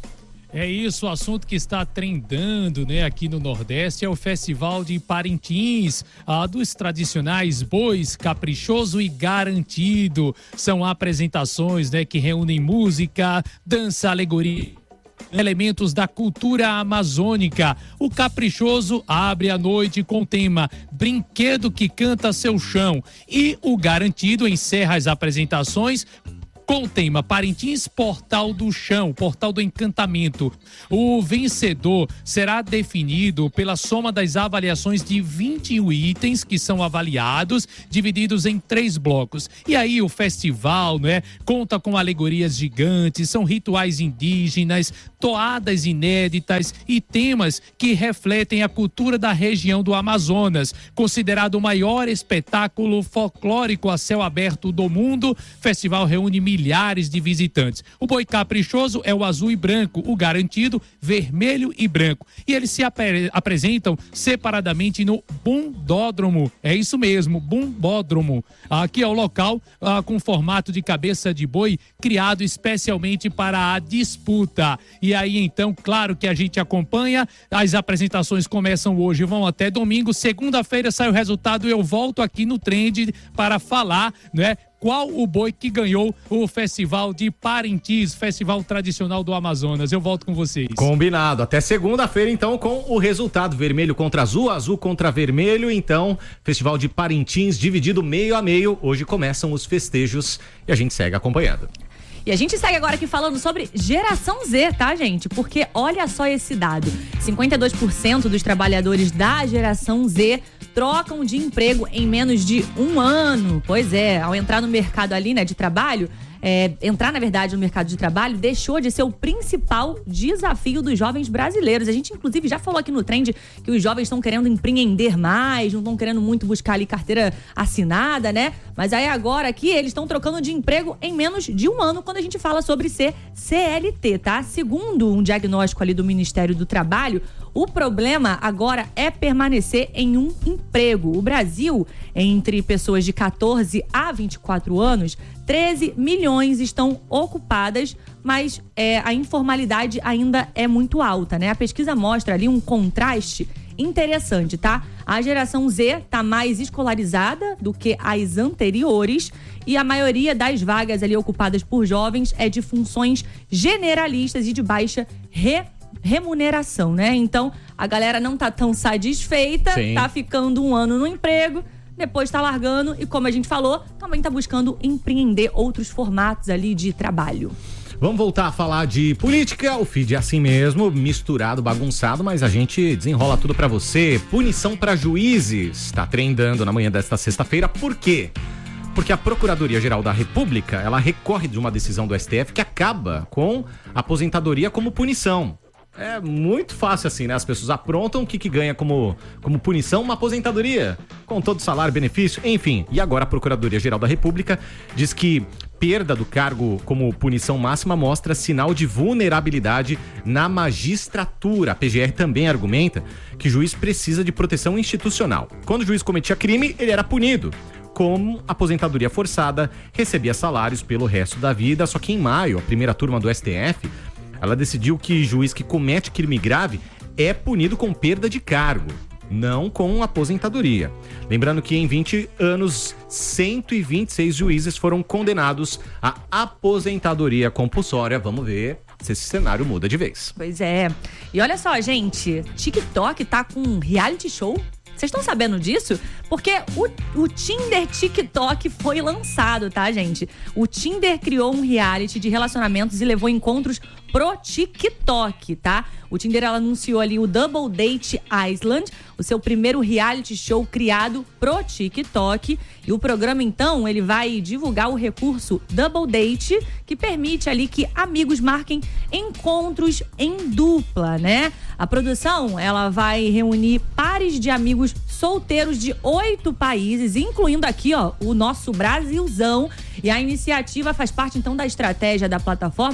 É isso, o assunto que está trendando, né, aqui no Nordeste é o Festival de Parintins, ah, dos tradicionais bois Caprichoso e Garantido. São apresentações, né, que reúnem música, dança, alegoria, elementos da cultura amazônica. O Caprichoso abre a noite com o tema Brinquedo que Canta Seu Chão, e o Garantido encerra as apresentações com o tema Parintins Portal do Chão, Portal do Encantamento. O vencedor será definido pela soma das avaliações de vinte e um itens que são avaliados, divididos em três blocos. E aí o festival, né, conta com alegorias gigantes, são rituais indígenas, toadas inéditas e temas que refletem a cultura da região do Amazonas. Considerado o maior espetáculo folclórico a céu aberto do mundo, o festival reúne milhares de visitantes. O boi caprichoso é o azul e branco, o garantido, vermelho e branco. E eles se apre- apresentam separadamente no Bumbódromo. É isso mesmo, Bumbódromo. Aqui é o local ah, com formato de cabeça de boi, criado especialmente para a disputa. E aí, então, claro que a gente acompanha. As apresentações começam hoje, vão até domingo. Segunda-feira sai o resultado e eu volto aqui no Trend para falar, né, qual o boi que ganhou o Festival de Parintins, Festival Tradicional do Amazonas. Eu volto com vocês. Combinado. Até segunda-feira, então, com o resultado vermelho contra azul, azul contra vermelho. Então, Festival de Parintins dividido meio a meio. Hoje começam os festejos e a gente segue acompanhando. E a gente segue agora aqui falando sobre geração Z, tá, gente? Porque olha só esse dado. cinquenta e dois por cento dos trabalhadores da geração Z trocam de emprego em menos de um ano. Pois é, ao entrar no mercado ali, né, de trabalho, é, entrar, na verdade, no mercado de trabalho deixou de ser o principal desafio dos jovens brasileiros. A gente, inclusive, já falou aqui no Trend que os jovens estão querendo empreender mais, não estão querendo muito buscar ali carteira assinada, né? Mas aí agora aqui eles estão trocando de emprego em menos de um ano quando a gente fala sobre ser C L T, tá? Segundo um diagnóstico ali do Ministério do Trabalho, o problema agora é permanecer em um emprego. O Brasil, entre pessoas de catorze a vinte e quatro anos, treze milhões estão ocupadas, mas é, a informalidade ainda é muito alta, né? A pesquisa mostra ali um contraste interessante, tá? A geração Z tá mais escolarizada do que as anteriores e a maioria das vagas ali ocupadas por jovens é de funções generalistas e de baixa re remuneração, né? Então, a galera não tá tão satisfeita, Sim. tá ficando um ano no emprego, depois tá largando e, como a gente falou, também tá buscando empreender outros formatos ali de trabalho. Vamos voltar a falar de política. O feed é assim mesmo, misturado, bagunçado, mas a gente desenrola tudo pra você. Punição pra juízes tá trendando na manhã desta sexta-feira. Por quê? Porque a Procuradoria-Geral da República, ela recorre de uma decisão do S T F que acaba com a aposentadoria como punição. É muito fácil assim, né? As pessoas aprontam o que, que ganha como, como punição, uma aposentadoria, com todo salário, benefício, enfim. E agora a Procuradoria-Geral da República diz que perda do cargo como punição máxima mostra sinal de vulnerabilidade na magistratura. A P G R também argumenta que o juiz precisa de proteção institucional. Quando o juiz cometia crime, ele era punido. Como aposentadoria forçada, recebia salários pelo resto da vida. Só que em maio, a primeira turma do S T F, ela decidiu que juiz que comete crime grave é punido com perda de cargo, não com aposentadoria. Lembrando que em vinte anos, cento e vinte e seis juízes foram condenados à aposentadoria compulsória. Vamos ver se esse cenário muda de vez. Pois é. E olha só, gente, TikTok tá com um reality show. Vocês estão sabendo disso? Porque o, o Tinder TikTok foi lançado, tá, gente? O Tinder criou um reality de relacionamentos e levou encontros pro TikTok, tá? O Tinder, ela anunciou ali o Double Date Island, o seu primeiro reality show criado pro TikTok. E o programa, então, ele vai divulgar o recurso Double Date, que permite ali que amigos marquem encontros em dupla, né? A produção, ela vai reunir pares de amigos solteiros de oito países, incluindo aqui, ó, o nosso Brasilzão. E a iniciativa faz parte, então, da estratégia da plataforma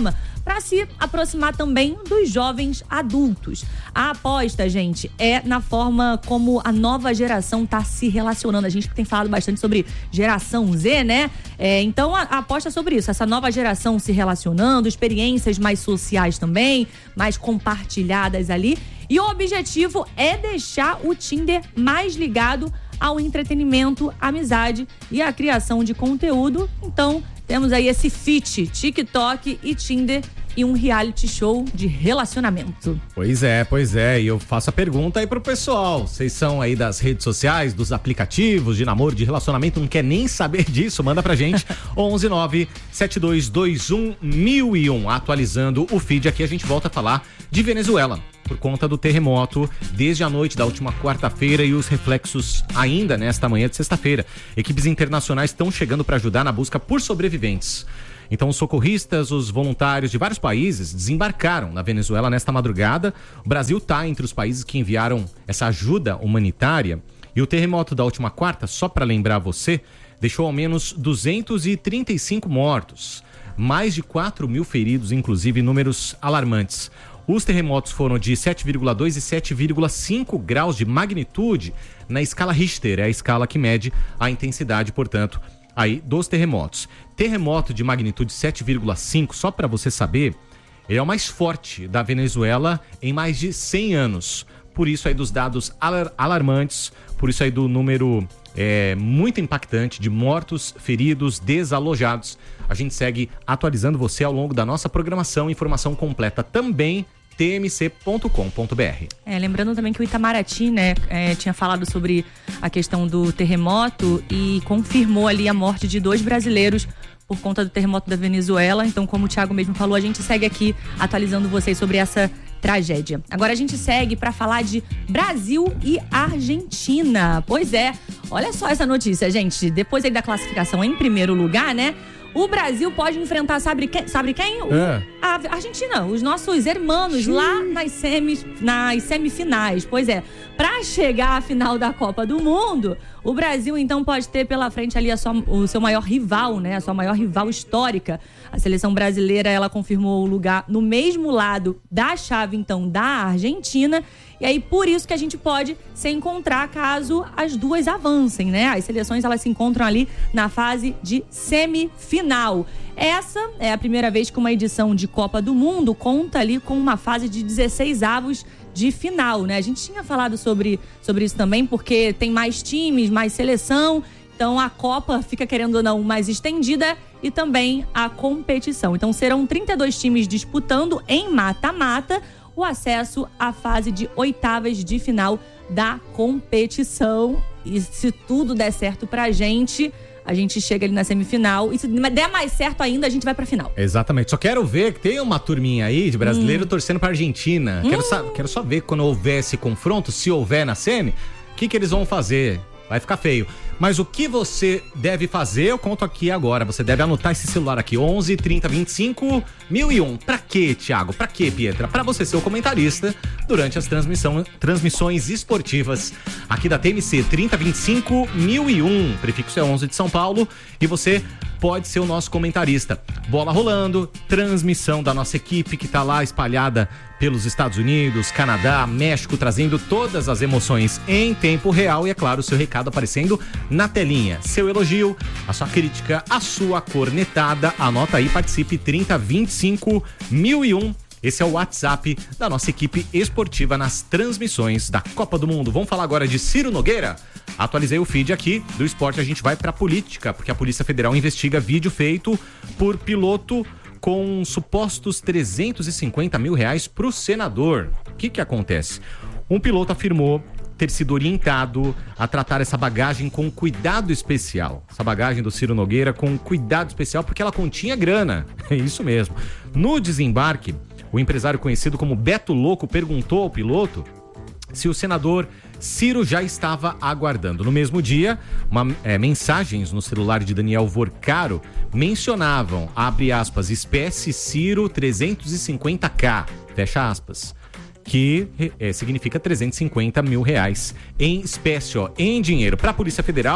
para se aproximar também dos jovens adultos. A aposta, gente, é na forma como a nova geração está se relacionando. A gente tem falado bastante sobre geração Z, né? É, então a, a aposta é sobre isso, essa nova geração se relacionando, experiências mais sociais também, mais compartilhadas ali. E o objetivo é deixar o Tinder mais ligado ao entretenimento, amizade e à criação de conteúdo. Então, temos aí esse feat, TikTok e Tinder e um reality show de relacionamento. Pois é, pois é. E eu faço a pergunta aí pro pessoal. Vocês são aí das redes sociais, dos aplicativos de namoro, de relacionamento, não quer nem saber disso? Manda pra gente. onze nove sete dois dois um mil e um. Atualizando o feed aqui, a gente volta a falar de Venezuela, por conta do terremoto desde a noite da última quarta-feira e os reflexos ainda nesta manhã de sexta-feira. Equipes internacionais estão chegando para ajudar na busca por sobreviventes. Então, os socorristas, os voluntários de vários países desembarcaram na Venezuela nesta madrugada. O Brasil está entre os países que enviaram essa ajuda humanitária. E o terremoto da última quarta, só para lembrar você, deixou ao menos duzentos e trinta e cinco mortos, mais de quatro mil feridos, inclusive números alarmantes. Os terremotos foram de sete vírgula dois e sete vírgula cinco graus de magnitude na escala Richter, é a escala que mede a intensidade, portanto, aí dos terremotos. Terremoto de magnitude sete vírgula cinco, só para você saber, ele é o mais forte da Venezuela em mais de cem anos. Por isso aí dos dados alar- alarmantes, por isso aí do número é, muito impactante de mortos, feridos, desalojados. A gente segue atualizando você ao longo da nossa programação. Informação completa também t m c ponto com ponto b r. É, lembrando também que o Itamaraty, né, é, tinha falado sobre a questão do terremoto e confirmou ali a morte de dois brasileiros por conta do terremoto da Venezuela. Então, como o Thiago mesmo falou, a gente segue aqui atualizando vocês sobre essa tragédia. Agora a gente segue para falar de Brasil e Argentina. Pois é, olha só essa notícia, gente. Depois aí da classificação em primeiro lugar, né? O Brasil pode enfrentar, sabe quem? Sabe quem? O, é. A Argentina, os nossos irmãos lá nas, semis, nas semifinais. Pois é, para chegar à final da Copa do Mundo, o Brasil então pode ter pela frente ali a sua, o seu maior rival, né? A sua maior rival histórica. A seleção brasileira, ela confirmou o lugar no mesmo lado da chave então da Argentina. E aí, por isso que a gente pode se encontrar caso as duas avancem, né? As seleções, elas se encontram ali na fase de semifinal. Essa é a primeira vez que uma edição de Copa do Mundo conta ali com uma fase de dezesseis avos de final, né? A gente tinha falado sobre, sobre isso também, porque tem mais times, mais seleção. Então, a Copa fica, querendo ou não, mais estendida e também a competição. Então, serão trinta e dois times disputando em mata-mata o acesso à fase de oitavas de final da competição. E se tudo der certo pra gente, a gente chega ali na semifinal. E se der mais certo ainda, a gente vai pra final. Exatamente. Só quero ver que tem uma turminha aí de brasileiro hum. torcendo pra Argentina. Hum. Quero, sa- quero só ver quando houver esse confronto, se houver na semi, o que, que eles vão fazer. Vai ficar feio. Mas o que você deve fazer, eu conto aqui agora. Você deve anotar esse celular aqui, onze, trinta, vinte e cinco, mil e um. Pra quê, Thiago? Pra quê, Pietra? Pra você ser o comentarista durante as transmissão, transmissões esportivas aqui da T M C. trinta, vinte e cinco, mil e um. Prefixo é onze de São Paulo. E você pode ser o nosso comentarista. Bola rolando, transmissão da nossa equipe que tá lá espalhada pelos Estados Unidos, Canadá, México, trazendo todas as emoções em tempo real e, é claro, o seu recado aparecendo na telinha. Seu elogio, a sua crítica, a sua cornetada. Anota aí, participe, trinta, vinte e cinco, mil e um. Esse é o WhatsApp da nossa equipe esportiva nas transmissões da Copa do Mundo. Vamos falar agora de Ciro Nogueira? Atualizei o feed aqui do esporte, a gente vai pra política, porque a Polícia Federal investiga vídeo feito por piloto com supostos trezentos e cinquenta mil reais pro senador. O que que acontece? Um piloto afirmou ter sido orientado a tratar essa bagagem com cuidado especial. Essa bagagem do Ciro Nogueira com cuidado especial porque ela continha grana. É isso mesmo. No desembarque, o empresário conhecido como Beto Louco perguntou ao piloto se o senador Ciro já estava aguardando. No mesmo dia, uma, é, mensagens no celular de Daniel Vorcaro mencionavam, abre aspas, espécie Ciro trezentos e cinquenta K, fecha aspas, que é, significa trezentos e cinquenta mil reais em espécie, ó, em dinheiro. Para a Polícia Federal,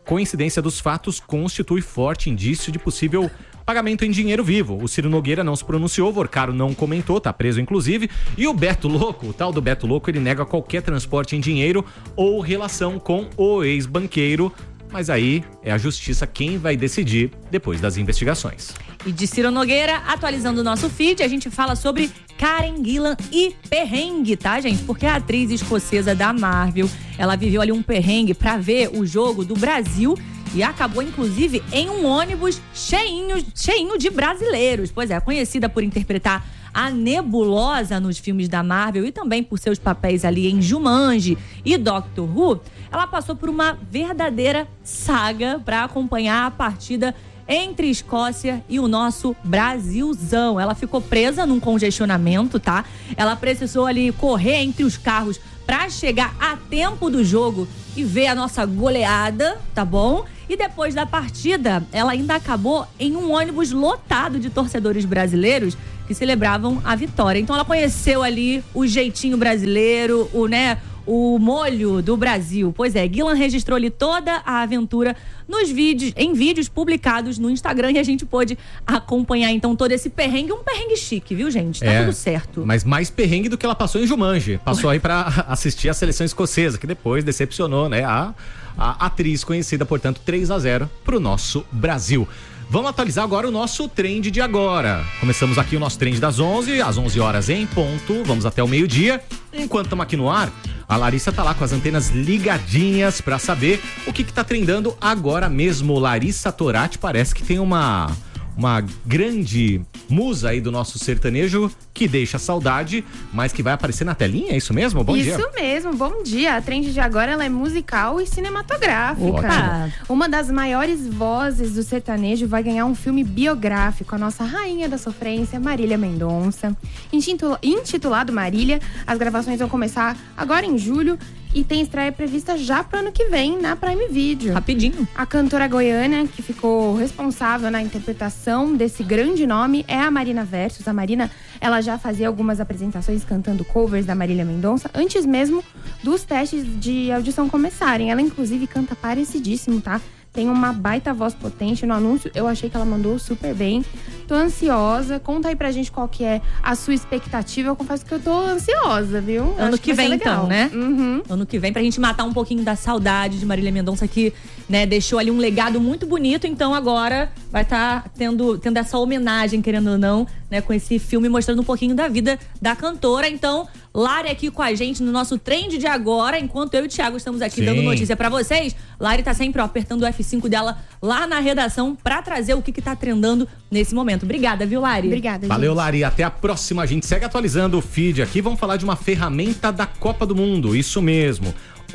coincidência dos fatos constitui forte indício de possível pagamento em dinheiro vivo. O Ciro Nogueira não se pronunciou, o Vorcaro não comentou, tá preso inclusive. E o Beto Louco, o tal do Beto Louco, ele nega qualquer transporte em dinheiro ou relação com o ex-banqueiro. Mas aí é a justiça quem vai decidir depois das investigações. E de Ciro Nogueira, atualizando o nosso feed, a gente fala sobre Karen Gillan e perrengue, tá, gente? Porque a atriz escocesa da Marvel, ela viveu ali um perrengue pra ver o jogo do Brasil e acabou, inclusive, em um ônibus cheinho, cheinho de brasileiros. Pois é, conhecida por interpretar a Nebulosa nos filmes da Marvel e também por seus papéis ali em Jumanji e Doctor Who, ela passou por uma verdadeira saga para acompanhar a partida entre Escócia e o nosso Brasilzão. Ela ficou presa num congestionamento, tá? Ela precisou ali correr entre os carros para chegar a tempo do jogo e ver a nossa goleada, tá bom? E depois da partida, ela ainda acabou em um ônibus lotado de torcedores brasileiros que celebravam a vitória. Então ela conheceu ali o jeitinho brasileiro, o, né, o molho do Brasil. Pois é, Gillan registrou ali toda a aventura nos vídeos, em vídeos publicados no Instagram e a gente pôde acompanhar então todo esse perrengue, um perrengue chique, viu, gente? Tá é, tudo certo. Mas mais perrengue do que ela passou em Jumanji. Passou aí pra assistir a seleção escocesa, que depois decepcionou, né, a, a atriz conhecida, portanto, três a zero pro nosso Brasil. Vamos atualizar agora o nosso trend de agora. Começamos aqui o nosso trend das onze, às onze horas em ponto. Vamos até o meio-dia. Enquanto estamos aqui no ar, a Larissa tá lá com as antenas ligadinhas pra saber o que que tá trendando agora mesmo. Larissa Torati parece que tem uma... uma grande musa aí do nosso sertanejo que deixa saudade, mas que vai aparecer na telinha, é isso mesmo? Bom isso dia. Isso mesmo, bom dia. A trend de agora ela é musical e cinematográfica. Ótimo. Uma das maiores vozes do sertanejo vai ganhar um filme biográfico, a nossa rainha da sofrência, Marília Mendonça. Intitula- intitulado Marília, as gravações vão começar agora em julho e tem estreia prevista já pro ano que vem na Prime Video. Rapidinho. A cantora goiana que ficou responsável na interpretação desse grande nome é a Marina Versus. A Marina, ela já fazia algumas apresentações cantando covers da Marília Mendonça antes mesmo dos testes de audição começarem. Ela inclusive canta parecidíssimo, tá? Tem uma baita voz potente no anúncio. Eu achei que ela mandou super bem. Tô ansiosa. Conta aí pra gente qual que é a sua expectativa. Eu confesso que eu tô ansiosa, viu? Ano Acho que, que vem, então, né? Uhum. Ano que vem, pra gente matar um pouquinho da saudade de Marília Mendonça, que, né, deixou ali um legado muito bonito. Então agora vai estar tá tendo, tendo essa homenagem, querendo ou não, né, com esse filme mostrando um pouquinho da vida da cantora. Então, Lari aqui com a gente no nosso trend de agora, enquanto eu e o Thiago estamos aqui Sim. dando notícia pra vocês. Lari tá sempre, ó, apertando o F cinco dela lá na redação pra trazer o que que tá trendando nesse momento. Obrigada, viu, Lari? Obrigada, Valeu, gente. Lari. Até a próxima. A gente segue atualizando o feed aqui. Vamos falar de uma ferramenta da Copa do Mundo. Isso mesmo.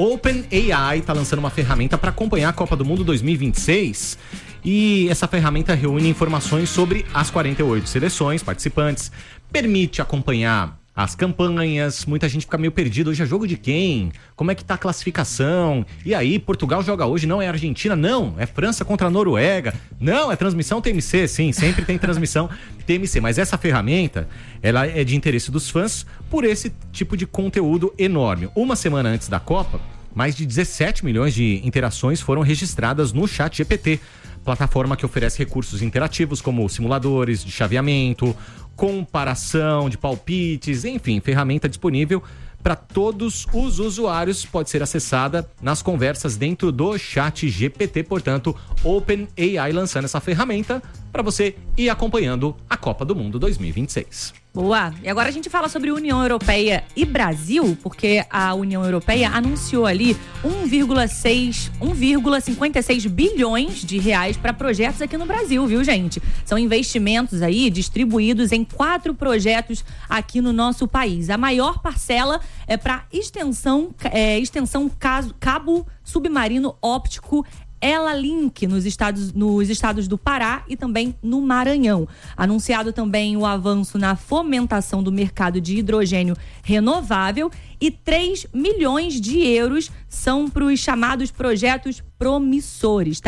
OpenAI tá lançando uma ferramenta para acompanhar a Copa do Mundo dois mil e vinte e seis. E essa ferramenta reúne informações sobre as quarenta e oito seleções participantes, permite acompanhar as campanhas. Muita gente fica meio perdido, hoje é jogo de quem? Como é que tá a classificação? E aí, Portugal joga hoje, não é Argentina? Não, é França contra a Noruega. Não, é transmissão T M C, sim, sempre tem transmissão T M C. Mas essa ferramenta, ela é de interesse dos fãs por esse tipo de conteúdo enorme. Uma semana antes da Copa, mais de dezessete milhões de interações foram registradas no Chat G P T, plataforma que oferece recursos interativos como simuladores de chaveamento, comparação de palpites, enfim, ferramenta disponível para todos os usuários, pode ser acessada nas conversas dentro do Chat G P T. Portanto, OpenAI lançando essa ferramenta para você ir acompanhando a Copa do Mundo dois mil e vinte e seis. Boa! E agora a gente fala sobre União Europeia e Brasil, porque a União Europeia anunciou ali um vírgula cinquenta e seis bilhões de reais para projetos aqui no Brasil, viu, gente? São investimentos aí distribuídos em quatro projetos aqui no nosso país. A maior parcela é para extensão, é, extensão caso, cabo submarino óptico Ela Link nos estados, nos estados do Pará e também no Maranhão. Anunciado também o avanço na fomentação do mercado de hidrogênio renovável e três milhões de euros são para os chamados projetos promissores, tá?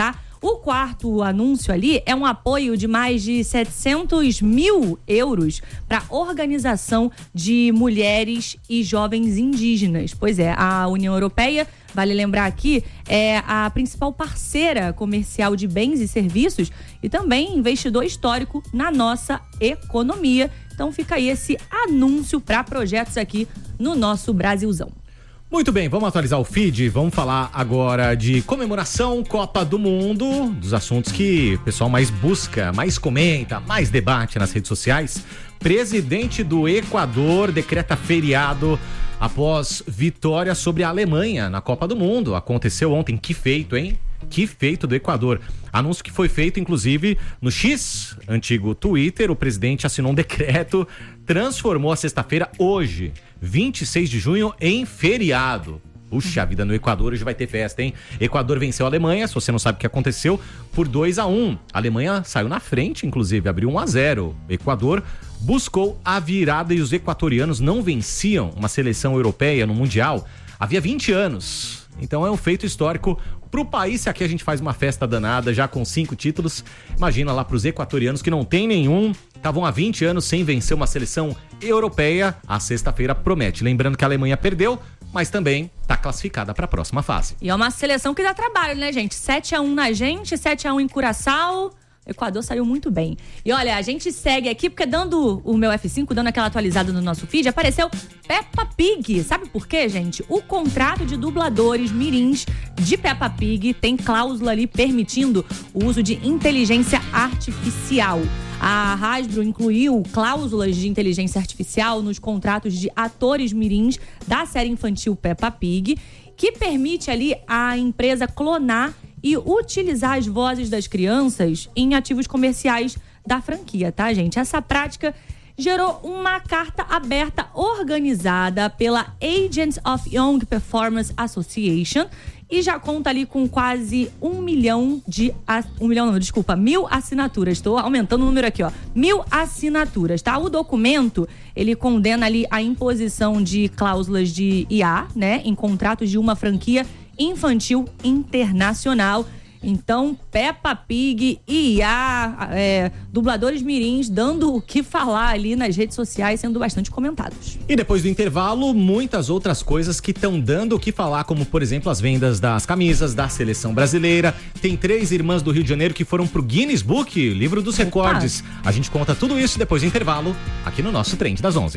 O quarto anúncio ali é um apoio de mais de setecentos mil euros para organização de mulheres e jovens indígenas. Pois é, a União Europeia, vale lembrar aqui, é a principal parceira comercial de bens e serviços e também investidor histórico na nossa economia. Então fica aí esse anúncio para projetos aqui no nosso Brasilzão. Muito bem, vamos atualizar o feed, vamos falar agora de comemoração Copa do Mundo, dos assuntos que o pessoal mais busca, mais comenta, mais debate nas redes sociais. Presidente do Equador decreta feriado após vitória sobre a Alemanha na Copa do Mundo. Aconteceu ontem, que feito, hein? Que feito do Equador. Anúncio que foi feito, inclusive, no X, antigo Twitter. O presidente assinou um decreto, transformou a sexta-feira, hoje, vinte e seis de junho, em feriado. Puxa vida, no Equador hoje vai ter festa, hein? Equador venceu a Alemanha, se você não sabe o que aconteceu, por dois a um. A Alemanha saiu na frente, inclusive, abriu um a zero. O Equador buscou a virada e os equatorianos não venciam uma seleção europeia no Mundial havia vinte anos. Então é um feito histórico pro país. Se aqui a gente faz uma festa danada já com cinco títulos, imagina lá pros equatorianos que não tem nenhum, estavam há vinte anos sem vencer uma seleção europeia. A sexta-feira promete. Lembrando que a Alemanha perdeu, mas também tá classificada para a próxima fase. E é uma seleção que dá trabalho, né, gente? sete a um na gente, sete a um em Curaçao. O Equador saiu muito bem. E olha, a gente segue aqui, porque dando o meu F cinco, dando aquela atualizada no nosso feed, apareceu Peppa Pig. Sabe por quê, gente? O contrato de dubladores mirins de Peppa Pig tem cláusula ali permitindo o uso de inteligência artificial. A Hasbro incluiu cláusulas de inteligência artificial nos contratos de atores mirins da série infantil Peppa Pig, que permite ali a empresa clonar e utilizar as vozes das crianças em ativos comerciais da franquia, tá, gente? Essa prática gerou uma carta aberta organizada pela Agents of Young Performance Association e já conta ali com quase um milhão de... Um milhão não, desculpa, mil assinaturas. Estou aumentando o número aqui, ó. Mil assinaturas, tá? O documento, ele condena ali a imposição de cláusulas de I A, né? Em contratos de uma franquia infantil internacional. Então, Peppa Pig e I A, é, dubladores mirins dando o que falar ali nas redes sociais, sendo bastante comentados. E depois do intervalo, muitas outras coisas que estão dando o que falar, como, por exemplo, as vendas das camisas da seleção brasileira. Tem três irmãs do Rio de Janeiro que foram pro Guinness Book, livro dos recordes. A gente conta tudo isso depois do intervalo, aqui no nosso Trend das onze.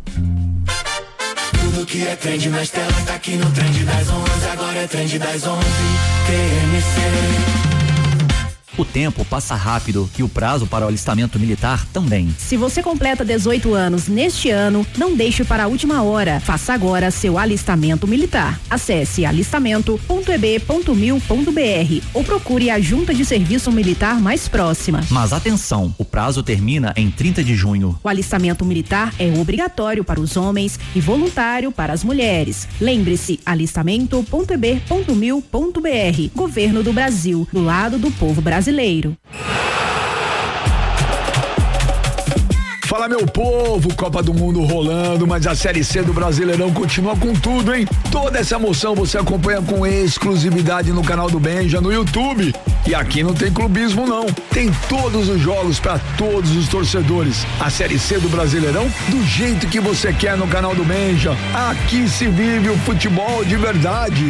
Tudo que é trend nas telas tá aqui no Trend das onze. Agora é Trend das onze, T M C. O tempo passa rápido e o prazo para o alistamento militar também. Se você completa dezoito anos neste ano, não deixe para a última hora. Faça agora seu alistamento militar. Acesse alistamento ponto e b ponto mil ponto b r ou procure a junta de serviço militar mais próxima. Mas atenção, o prazo termina em trinta de junho. O alistamento militar é obrigatório para os homens e voluntário para as mulheres. Lembre-se, alistamento ponto e b ponto mil ponto b r. Governo do Brasil, do lado do povo brasileiro. Brasileiro. Fala, meu povo, Copa do Mundo rolando, mas a Série C do Brasileirão continua com tudo, hein? Toda essa emoção você acompanha com exclusividade no canal do Benja no YouTube. E aqui não tem clubismo não, tem todos os jogos para todos os torcedores. A Série C do Brasileirão do jeito que você quer no canal do Benja. Aqui se vive o futebol de verdade.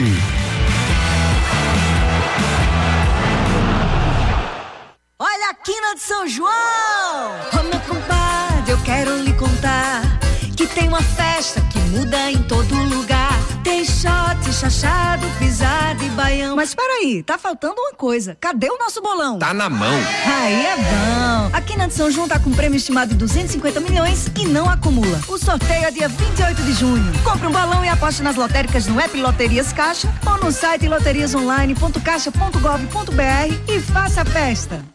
Olha a quina de São João! Ô meu compadre, eu quero lhe contar que tem uma festa que muda em todo lugar. Tem shot, chachado, pisado e baião. Mas peraí, tá faltando uma coisa. Cadê o nosso bolão? Tá na mão. Aí é bom. A quina de São João tá com um prêmio estimado de duzentos e cinquenta milhões e não acumula. O sorteio é dia vinte e oito de junho. Compre um balão e aposte nas lotéricas no app Loterias Caixa ou no site loterias online ponto caixa ponto gov ponto b r e faça a festa.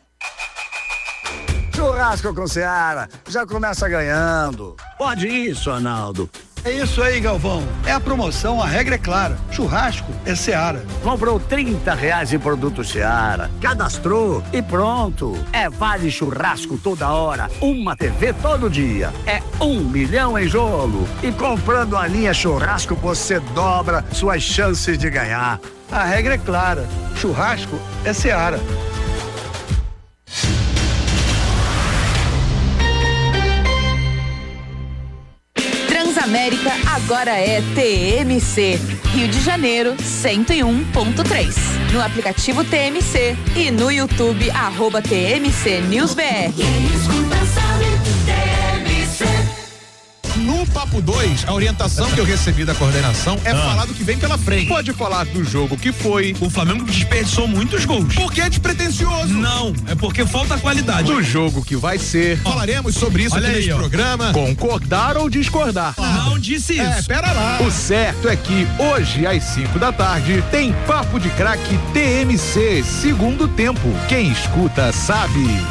Churrasco com Seara, já começa ganhando. Pode isso, Arnaldo. É isso aí, Galvão. É a promoção, a regra é clara. Churrasco é Seara. Comprou trinta reais em produto Seara. Cadastrou e pronto. É vale churrasco toda hora. Uma T V todo dia. É um milhão em jogo. E comprando a linha churrasco, você dobra suas chances de ganhar. A regra é clara. Churrasco é Seara. Transamérica agora é T M C. Rio de Janeiro, cento e um ponto três. No aplicativo T M C e no YouTube, arroba T M C News B R. No Papo dois, a orientação que eu recebi da coordenação é Ah. falar do que vem pela frente. Pode falar do jogo que foi. O Flamengo desperdiçou muitos gols. Porque é despretensioso. Não, é porque falta qualidade. Do jogo que vai ser. Falaremos sobre isso Olha aqui aí, neste ó. programa. Concordar ou discordar? Não disse isso. É, pera lá. O certo é que hoje, às cinco da tarde, tem Papo de Craque T M C, segundo tempo. Quem escuta sabe.